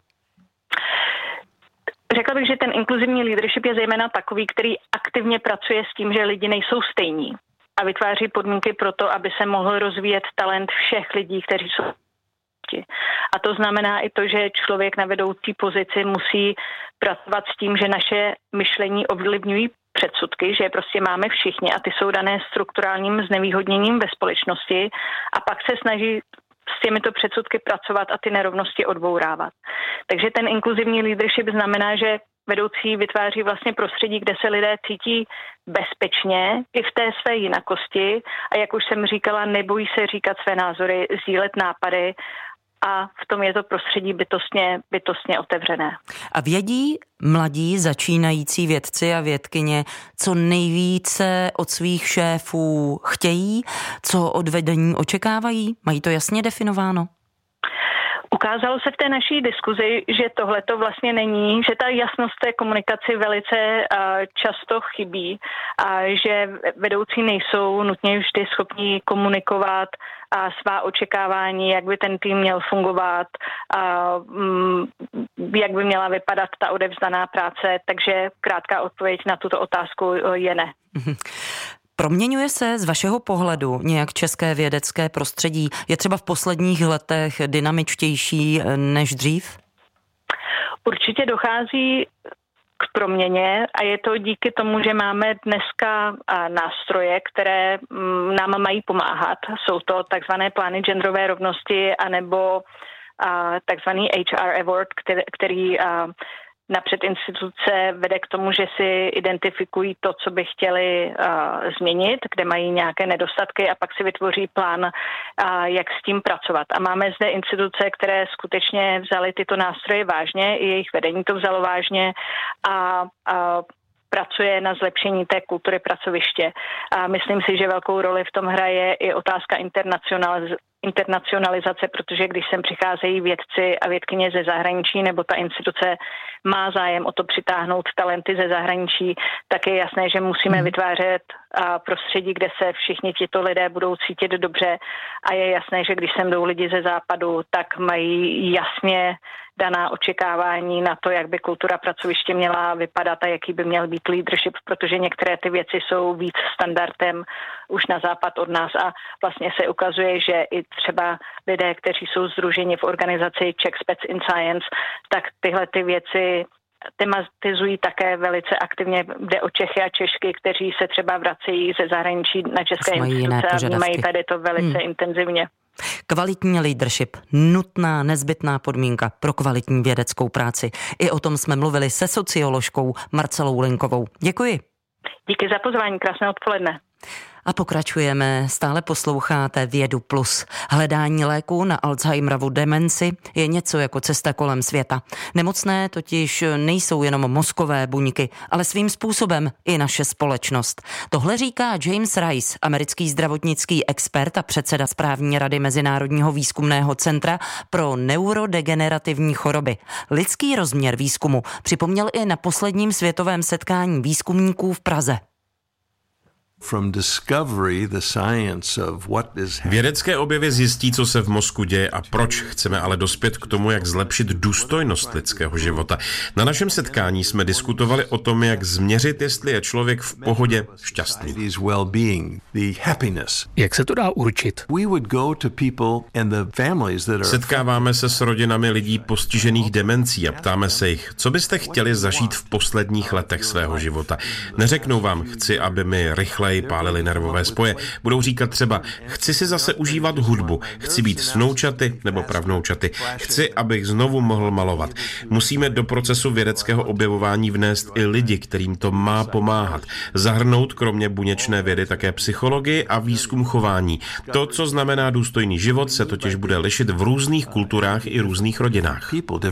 Řekla bych, že ten inkluzivní leadership je zejména takový, který aktivně pracuje s tím, že lidi nejsou stejní a vytváří podmínky pro to, aby se mohl rozvíjet talent všech lidí, kteří jsou. A to znamená i to, že člověk na vedoucí pozici musí pracovat s tím, že naše myšlení ovlivňují předsudky, že je prostě máme všichni a ty jsou dané strukturálním znevýhodněním ve společnosti a pak se snaží s těmito předsudky pracovat a ty nerovnosti odbourávat. Takže ten inkluzivní leadership znamená, že vedoucí vytváří vlastně prostředí, kde se lidé cítí bezpečně i v té své jinakosti a jak už jsem říkala, nebojí se říkat své názory, sdílet nápady a v tom je to prostředí bytostně otevřené. A vědí mladí začínající vědci a vědkyně, co nejvíce od svých šéfů chtějí, co od vedení očekávají? Mají to jasně definováno? Ukázalo se v té naší diskuzi, že tohle to vlastně není, že ta jasnost té komunikaci velice často chybí a že vedoucí nejsou nutně vždy schopni komunikovat a svá očekávání, jak by ten tým měl fungovat, jak by měla vypadat ta odevzdaná práce, takže krátká odpověď na tuto otázku je ne. Proměňuje se z vašeho pohledu nějak české vědecké prostředí? Je třeba v posledních letech dynamičtější než dřív? Určitě dochází k proměně a je to díky tomu, že máme dneska nástroje, které nám mají pomáhat. Jsou to takzvané plány genderové rovnosti anebo takzvaný HR Award, který napřed instituce vede k tomu, že si identifikují to, co by chtěli změnit, kde mají nějaké nedostatky a pak si vytvoří plán, jak s tím pracovat. A máme zde instituce, které skutečně vzaly tyto nástroje vážně, i jejich vedení to vzalo vážně a pracuje na zlepšení té kultury pracoviště. A myslím si, že velkou roli v tom hraje i otázka internacionalizace, protože když sem přicházejí vědci a vědkyně ze zahraničí, nebo ta instituce má zájem o to přitáhnout talenty ze zahraničí, tak je jasné, že musíme vytvářet prostředí, kde se všichni tito lidé budou cítit dobře a je jasné, že když sem jdou lidi ze západu, tak mají jasně daná očekávání na to, jak by kultura pracoviště měla vypadat a jaký by měl být leadership, protože některé ty věci jsou víc standardem už na západ od nás a vlastně se ukazuje, že i třeba lidé, kteří jsou sdruženi v organizaci Czech Spec in Science, tak tyhle ty věci tematizují také velice aktivně. Jde o Čechy a Češky, kteří se třeba vracejí ze zahraničí na české instituce a vnímají tady to velice intenzivně. Kvalitní leadership, nutná, nezbytná podmínka pro kvalitní vědeckou práci. I o tom jsme mluvili se socioložkou Marcelou Linkovou. Děkuji. Díky za pozvání, krásné odpoledne. A pokračujeme, stále posloucháte Vědu Plus. Hledání léku na Alzheimerovu demenci je něco jako cesta kolem světa. Nemocné totiž nejsou jenom mozkové buňky, ale svým způsobem i naše společnost. Tohle říká James Rice, americký zdravotnický expert a předseda správní rady Mezinárodního výzkumného centra pro neurodegenerativní choroby. Lidský rozměr výzkumu připomněl i na posledním světovém setkání výzkumníků v Praze. Vědecké objevy zjistí, co se v mozku děje a proč. Chceme ale dospět k tomu, jak zlepšit důstojnost lidského života. Na našem setkání jsme diskutovali o tom, jak změřit, jestli je člověk v pohodě šťastný. Jak se to dá určit? Setkáváme se s rodinami lidí postižených demencí a ptáme se jich, co byste chtěli zažít v posledních letech svého života. Neřeknou vám, chci, aby mi rychleji pálili nervové spoje. Budou říkat třeba, chci si zase užívat hudbu, chci být s vnoučaty nebo pravnoučaty, chci, abych znovu mohl malovat. Musíme do procesu vědeckého objevování vnést i lidi, kterým to má pomáhat. Zahrnout kromě buněčné vědy také psychologii a výzkum chování. To, co znamená důstojný život, se totiž bude lišit v různých kulturách i různých rodinách.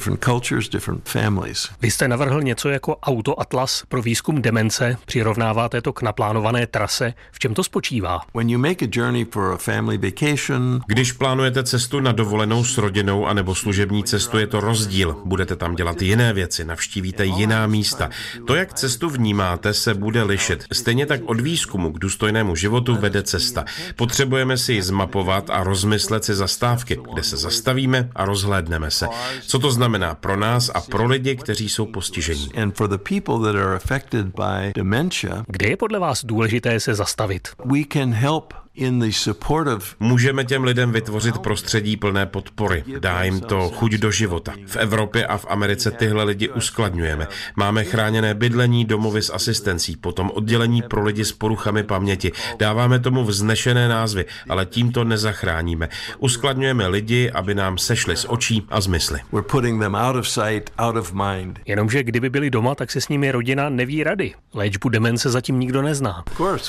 Vy jste navrhl něco jako autoatlas pro výzkum demence, přirovnáváte to k naplánované trase. V čem to spočívá? Když plánujete cestu na dovolenou s rodinou anebo služební cestu, je to rozdíl. Budete tam dělat jiné věci, navštívíte jiná místa. To, jak cestu vnímáte, se bude lišit. Stejně tak od výzkumu k důstojnému životu vede cesta. Potřebujeme si ji zmapovat a rozmyslet si zastávky, kde se zastavíme a rozhlédneme se. Co to znamená pro nás a pro lidi, kteří jsou postižení? Kde je podle vás důležité se zastavit? Můžeme těm lidem vytvořit prostředí plné podpory. Dá jim to chuť do života. V Evropě a v Americe tyhle lidi uskladňujeme. Máme chráněné bydlení, domovy s asistencí, potom oddělení pro lidi s poruchami paměti. Dáváme tomu vznešené názvy, ale tím to nezachráníme. Uskladňujeme lidi, aby nám sešli z očí a z mysli. Jenomže kdyby byli doma, tak se s nimi rodina neví rady. Léčbu demence zatím nikdo nezná.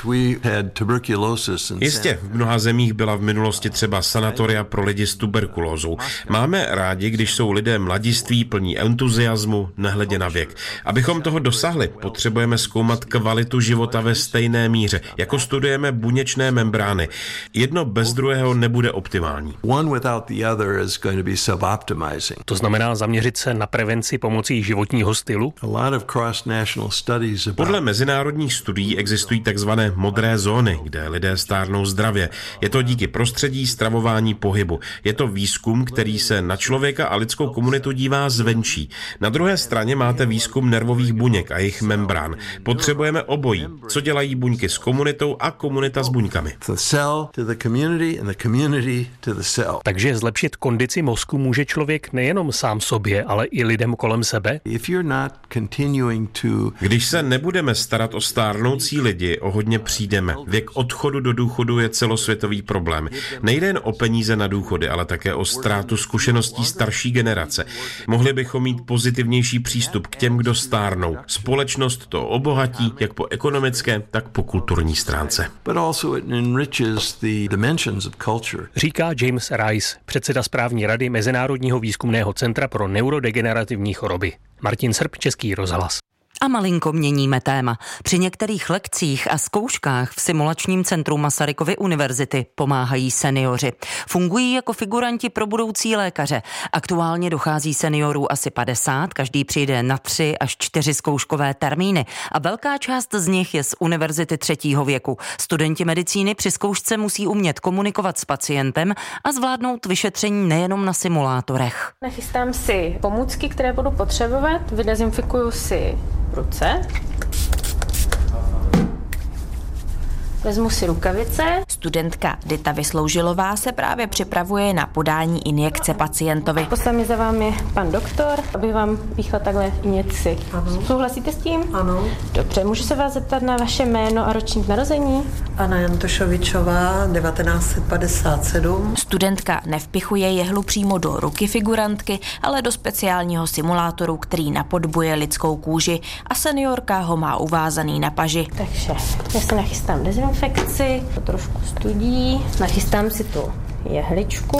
Jistě, v mnoha zemích byla v minulosti třeba sanatoria pro lidi s tuberkulózou. Máme rádi, když jsou lidé mladiství, plní entuziasmu, nehledě na věk. Abychom toho dosáhli, potřebujeme zkoumat kvalitu života ve stejné míře, jako studujeme buněčné membrány. Jedno bez druhého nebude optimální. To znamená zaměřit se na prevenci pomocí životního stylu? Podle mezinárodních studií existují takzvané modré zóny, kde lidé stárnou zdravě. Je to díky prostředí, stravování, pohybu. Je to výzkum, který se na člověka a lidskou komunitu dívá zvenčí. Na druhé straně máte výzkum nervových buněk a jejich membrán. Potřebujeme obojí. Co dělají buňky s komunitou a komunita s buňkami. Takže zlepšit kondici mozku může člověk nejenom sám sobě, ale i lidem kolem sebe? Když se nebudeme starat o stárnoucí lidi, o hodně přijdeme. Věk odchodu do důchodu je celosvětový problém. Nejde jen o peníze na důchody, ale také o ztrátu zkušeností starší generace. Mohli bychom mít pozitivnější přístup k těm, kdo stárnou. Společnost to obohatí jak po ekonomické, tak po kulturní stránce. Říká James Rice, předseda správní rady Mezinárodního výzkumného centra pro neurodegenerativní choroby. Martin Srb, Český rozhlas. A malinko měníme téma. Při některých lekcích a zkouškách v simulačním centru Masarykovy univerzity pomáhají seniori. Fungují jako figuranti pro budoucí lékaře. Aktuálně dochází seniorů asi 50, každý přijde na 3 až 4 zkouškové termíny a velká část z nich je z univerzity 3. věku. Studenti medicíny při zkoušce musí umět komunikovat s pacientem a zvládnout vyšetření nejenom na simulátorech. Nachystám si pomůcky, které budu potřebovat, vydezinfikuju si ruce. Vezmu si rukavice. Studentka Dita Vysloužilová se právě připravuje na podání injekce pacientovi. Poslal za vámi pan doktor, aby vám píchla takhle injekci. Ano. Souhlasíte s tím? Ano. Dobře, můžu se vás zeptat na vaše jméno a ročník narození? Anna Jantošovičová, 1957. Studentka nevpichuje jehlu přímo do ruky figurantky, ale do speciálního simulátoru, který napodobuje lidskou kůži a seniorka ho má uvázaný na paži. Takže já se nachystám dezinfekci, to trošku studí, nachystám si tu jehličku.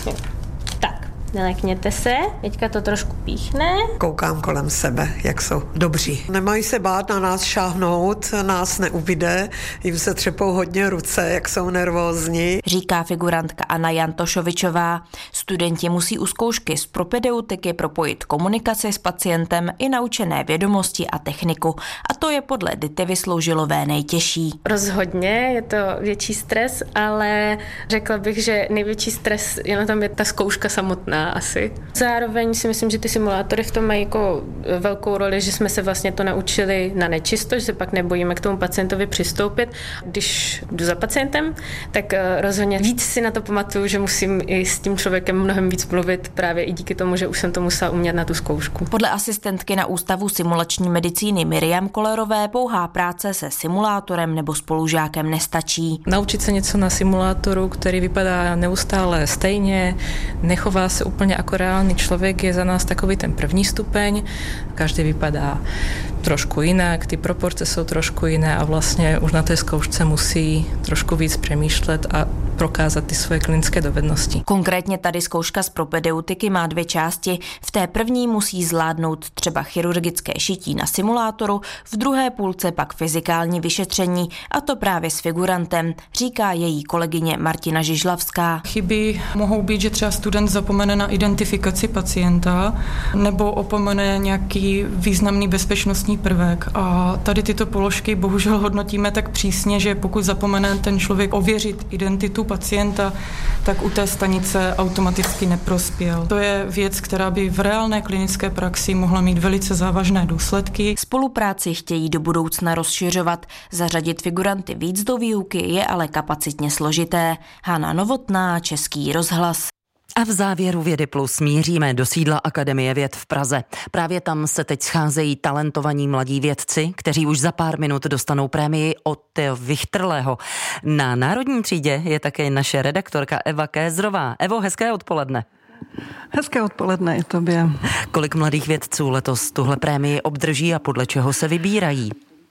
Tak, nelekněte se, teďka to trošku píchne. Koukám kolem sebe, jak jsou dobří. Nemají se bát na nás šáhnout, nás neubyde, jim se třepou hodně ruce, jak jsou nervózní. Říká figurantka Anna Jantošovičová. Studenti musí u zkoušky z propedeutiky propojit komunikaci s pacientem i naučené vědomosti a techniku. A to je podle Dity Vysloužilové nejtěžší. Rozhodně je to větší stres, ale řekla bych, že největší stres je na tom je ta zkouška samotná asi. Zároveň si myslím, že ty simulátory v tom mají jako velkou roli, že jsme se vlastně to naučili na nečisto, že se pak nebojíme k tomu pacientovi přistoupit. Když jdu za pacientem, tak rozhodně víc si na to pamatuju, že musím i s tím člověkem mnohem víc mluvit, právě i díky tomu, že už jsem to musela umět na tu zkoušku. Podle asistentky na Ústavu simulační medicíny Miriam Kolerové pouhá práce se simulátorem nebo spolužákem nestačí. Naučit se něco na simulátoru, který vypadá neustále stejně, nechová se úplně jako reálný člověk, je za nás takový ten první stupeň. Každý vypadá trošku jinak, ty proporce jsou trošku jiné a vlastně už na té zkoušce musí trošku víc přemýšlet a prokázat ty svoje klinické dovednosti. Konkrétně tady zkouška z propedeutiky má 2 části. V té první musí zvládnout třeba chirurgické šití na simulátoru, v druhé půlce pak fyzikální vyšetření, a to právě s figurantem, říká její kolegyně Martina Žižlavská. Chyby mohou být, že třeba student zapomene na identifikaci pacienta nebo opomene nějaký významný bezpečnostní prvek. A tady tyto položky bohužel hodnotíme tak přísně, že pokud zapomene ten člověk ověřit identitu pacienta, tak u té stanice automaticky neprospěl. To je věc, která by v reálné klinické praxi mohla mít velice závažné důsledky. Spolupráci chtějí do budoucna rozšiřovat. Zařadit figuranty víc do výuky je ale kapacitně složité. Hana Novotná, Český rozhlas. A v závěru Vědy Plus míříme do sídla Akademie věd v Praze. Právě tam se teď scházejí talentovaní mladí vědci, kteří už za pár minut dostanou prémii od Vichtrlého. Na Národní třídě je také naše redaktorka Eva Kézrová. Evo, hezké odpoledne. Hezké odpoledne i tobě. Kolik mladých vědců letos tuhle prémii obdrží a podle čeho se vybírají?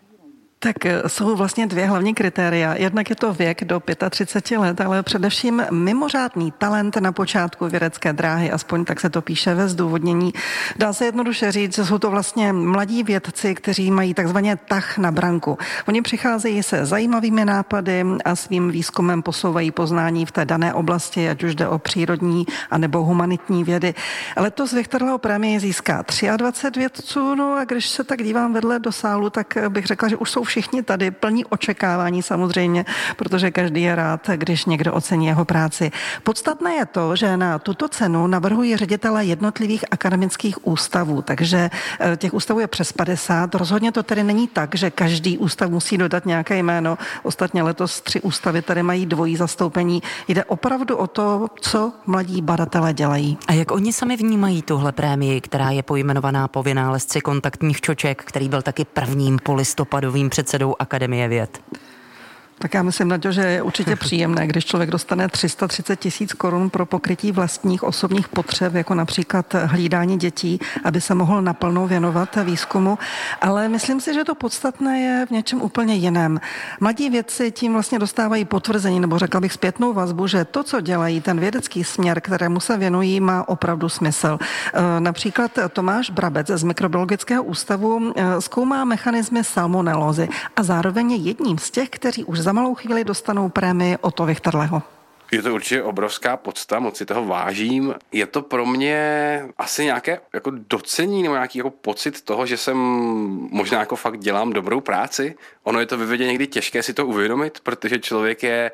Tak jsou vlastně 2 hlavní kritéria. Jednak je to věk do 35 let, ale především mimořádný talent na počátku vědecké dráhy, aspoň tak se to píše ve zdůvodnění. Dá se jednoduše říct, že jsou to vlastně mladí vědci, kteří mají takzvaně tah na branku. Oni přicházejí se zajímavými nápady a svým výzkumem posouvají poznání v té dané oblasti, ať už jde o přírodní anebo humanitní vědy. Letos Vichtrlého prémii získá 23 vědců, no a když se tak dívám vedle do sálu, tak bych řekla, že už jsou všichni tady plní očekávání samozřejmě, protože každý je rád, když někdo ocení jeho práci. Podstatné je to, že na tuto cenu navrhují ředitele jednotlivých akademických ústavů, takže těch ústavů je přes 50. Rozhodně to tedy není tak, že každý ústav musí dodat nějaké jméno. Ostatně letos 3 ústavy tady mají dvojí zastoupení. Jde opravdu o to, co mladí badatelé dělají. A jak oni sami vnímají tuhle prémii, která je pojmenovaná po vynálezci kontaktních čoček, který byl taky prvním polistopadovým předsedou Akademie věd? Tak já myslím, Naďo, že je určitě příjemné, když člověk dostane 330 000 korun pro pokrytí vlastních osobních potřeb, jako například hlídání dětí, aby se mohl naplno věnovat výzkumu. Ale myslím si, že to podstatné je v něčem úplně jiném. Mladí vědci tím vlastně dostávají potvrzení, nebo řekla bych zpětnou vazbu, že to, co dělají, ten vědecký směr, kterému se věnují, má opravdu smysl. Například Tomáš Brabec z Mikrobiologického ústavu zkoumá mechanismy salmonelózy a zároveň je jedním z těch, kteří už za malou chvíli dostanou prémii Otto Vichterleho. Je to určitě obrovská podsta, moc si toho vážím. Je to pro mě asi nějaké jako docení nebo nějaký jako pocit toho, že jsem možná jako fakt dělám dobrou práci. Ono je to ve vědě někdy těžké si to uvědomit, protože člověk je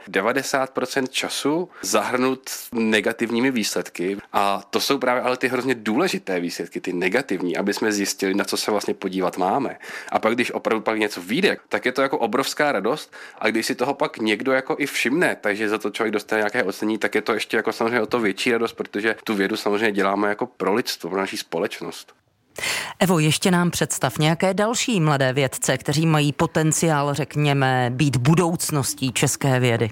90% času zahrnut negativními výsledky a to jsou právě ale ty hrozně důležité výsledky, ty negativní, aby jsme zjistili, na co se vlastně podívat máme. A pak, když opravdu pak něco vyjde, tak je to jako obrovská radost a když si toho pak někdo jako i všimne, takže za to člověk dostane nějaké ocení, tak je to ještě jako samozřejmě o to větší radost, protože tu vědu samozřejmě děláme jako pro lidstvo, pro naši společnost. Evo, ještě nám představ nějaké další mladé vědce, kteří mají potenciál, řekněme, být budoucností české vědy.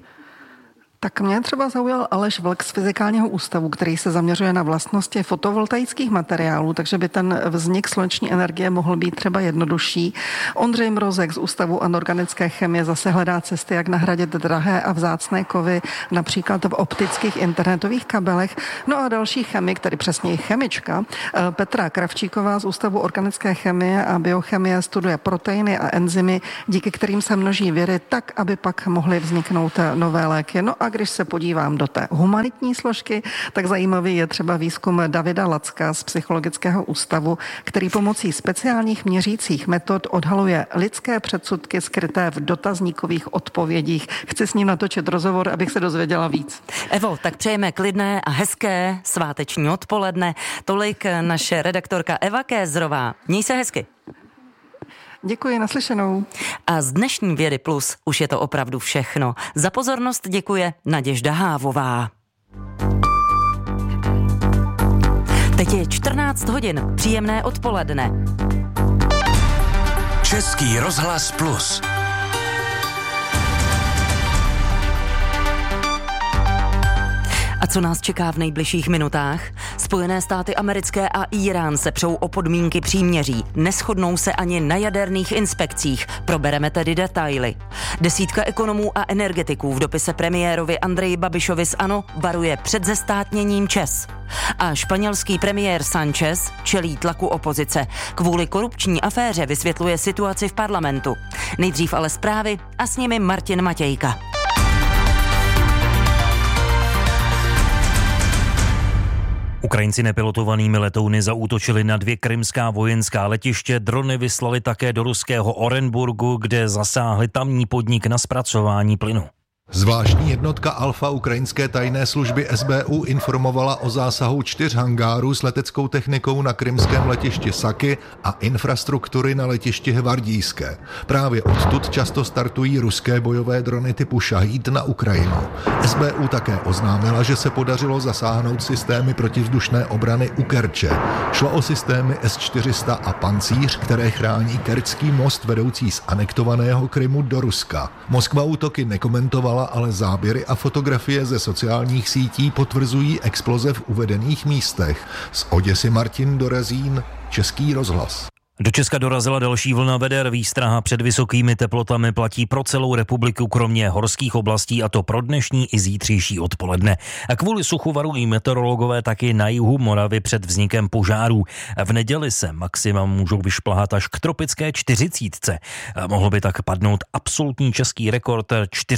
Tak mě třeba zaujal Aleš Vlk z Fyzikálního ústavu, který se zaměřuje na vlastnosti fotovoltaických materiálů, takže by ten vznik sluneční energie mohl být třeba jednodušší. Ondřej Mrozek z Ústavu anorganické chemie zase hledá cesty, jak nahradit drahé a vzácné kovy, například v optických internetových kabelech. No a další chemik, tedy přesněji chemička, Petra Kravčíková z Ústavu organické chemie a biochemie studuje proteiny a enzymy, díky kterým se množí viry tak, aby pak mohly vzniknout nové léky. No a když se podívám do té humanitní složky, tak zajímavý je třeba výzkum Davida Lacka z Psychologického ústavu, který pomocí speciálních měřících metod odhaluje lidské předsudky skryté v dotazníkových odpovědích. Chci s ním natočit rozhovor, abych se dozvěděla víc. Evo, tak přejeme klidné a hezké sváteční odpoledne. Tolik naše redaktorka Eva Kézrová. Měj se hezky. Děkuji, naslyšenou. A z dnešní Vědy Plus už je to opravdu všechno. Za pozornost děkuje Naděžda Hávová. Teď je 14 hodin, příjemné odpoledne. Český rozhlas Plus. A co nás čeká v nejbližších minutách? Spojené státy americké a Irán se přou o podmínky příměří. Neshodnou se ani na jaderných inspekcích. Probereme tedy detaily. Desítka ekonomů a energetiků v dopise premiérovi Andreji Babišovi z ANO varuje před zestátněním ČEZ. A španělský premiér Sánchez čelí tlaku opozice. Kvůli korupční aféře vysvětluje situaci v parlamentu. Nejdřív ale zprávy a s nimi Martin Matějka. Ukrajinci nepilotovanými letouny zaútočili na 2 krymská vojenská letiště, drony vyslali také do ruského Orenburgu, kde zasáhli tamní podnik na zpracování plynu. Zvláštní jednotka Alfa ukrajinské tajné služby SBU informovala o zásahu 4 hangárů s leteckou technikou na krymském letišti Saky a infrastruktury na letišti Hvardijské. Právě odtud často startují ruské bojové drony typu Šahíd na Ukrajinu. SBU také oznámila, že se podařilo zasáhnout systémy protivzdušné obrany u Kerče. Šlo o systémy S-400 a Pancíř, které chrání kerčský most vedoucí z anektovaného Krymu do Ruska. Moskva útoky nekomentovala, ale záběry a fotografie ze sociálních sítí potvrzují exploze v uvedených místech. Z Oděsy Martin Dorezín, Český rozhlas. Do Česka dorazila další vlna veder. Výstraha před vysokými teplotami platí pro celou republiku, kromě horských oblastí, a to pro dnešní i zítřejší odpoledne. A kvůli suchu varují meteorologové taky na jihu Moravy před vznikem požárů. V neděli se maxima můžou vyšplhat až k tropické 40. Mohlo by tak padnout absolutní český rekord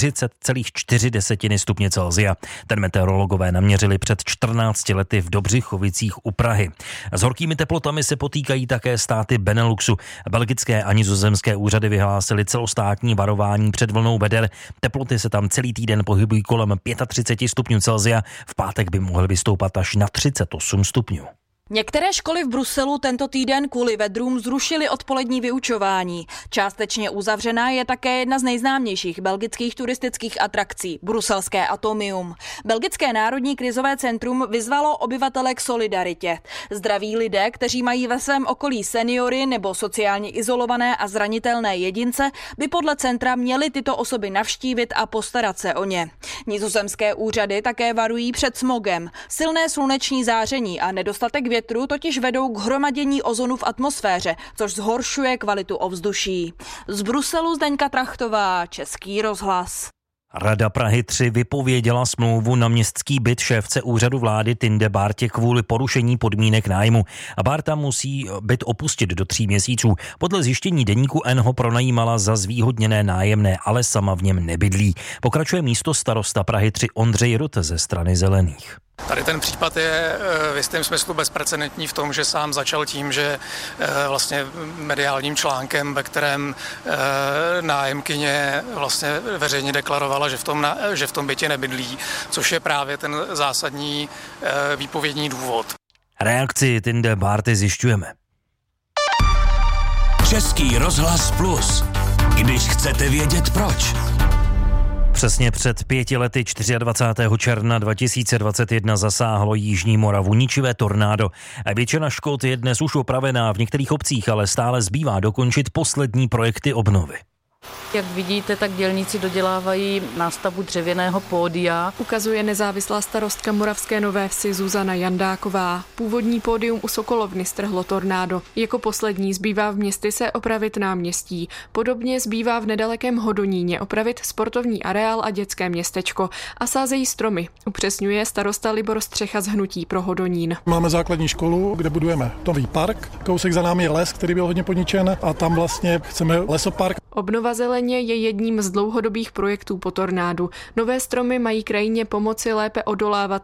40,4 stupně Celsia. Ten meteorologové naměřili před 14 lety v Dobřichovicích u Prahy. S horkými teplotami se potýkají také státy Beneluxu. Belgické a nizozemské úřady vyhlásily celostátní varování před vlnou veder. Teploty se tam celý týden pohybují kolem 35 stupňů Celsia. V pátek by mohly vystoupat až na 38 stupňů. Některé školy v Bruselu tento týden kvůli vedrům zrušily odpolední vyučování. Částečně uzavřená je také jedna z nejznámějších belgických turistických atrakcí, bruselské Atomium. Belgické národní krizové centrum vyzvalo obyvatele k solidaritě. Zdraví lidé, kteří mají ve svém okolí seniory nebo sociálně izolované a zranitelné jedince, by podle centra měly tyto osoby navštívit a postarat se o ně. Nizozemské úřady také varují před smogem. Silné sluneční záření a nedostatek větru totiž vedou k hromadění ozonu v atmosféře, což zhoršuje kvalitu ovzduší. Z Bruselu Zdeňka Trachtová, Český rozhlas. Rada Prahy 3 vypověděla smlouvu na městský byt šéfce úřadu vlády Tinde Bártě kvůli porušení podmínek nájmu. A Bárta musí byt opustit do 3 měsíců. Podle zjištění deníku N ho pronajímala za zvýhodněné nájemné, ale sama v něm nebydlí. Pokračuje místostarosta Prahy 3 Ondřej Rut ze strany Zelených. Tady ten případ je v jistém smyslu bezprecedentní v tom, že sám začal tím, že vlastně mediálním článkem, ve kterém nájemkyně vlastně veřejně deklarovala, že v tom bytě nebydlí, což je právě ten zásadní výpovědní důvod. Reakci Tinde Bárty zjišťujeme. Český rozhlas Plus. Když chcete vědět proč. Přesně před 5 lety 24. června 2021 zasáhlo Jižní Moravu ničivé tornádo. Většina škod je dnes už opravená v některých obcích, ale stále zbývá dokončit poslední projekty obnovy. Jak vidíte, tak dělníci dodělávají nástavbu dřevěného pódia. Ukazuje nezávislá starostka Moravské Nové Vsi Zuzana Jandáková. Původní pódium u Sokolovny strhlo tornádo. Jako poslední zbývá v Městyse opravit náměstí. Podobně zbývá v nedalekém Hodoníně opravit sportovní areál a dětské městečko. A sázejí stromy, upřesňuje starosta Libor Střecha z Hnutí pro Hodonín. Máme základní školu, kde budujeme nový park. Kousek za námi je les, který byl hodně poničen, a tam vlastně chceme lesopark. Obnova zeleně je jedním z dlouhodobých projektů po tornádu. Nové stromy mají krajině pomoci lépe odolávat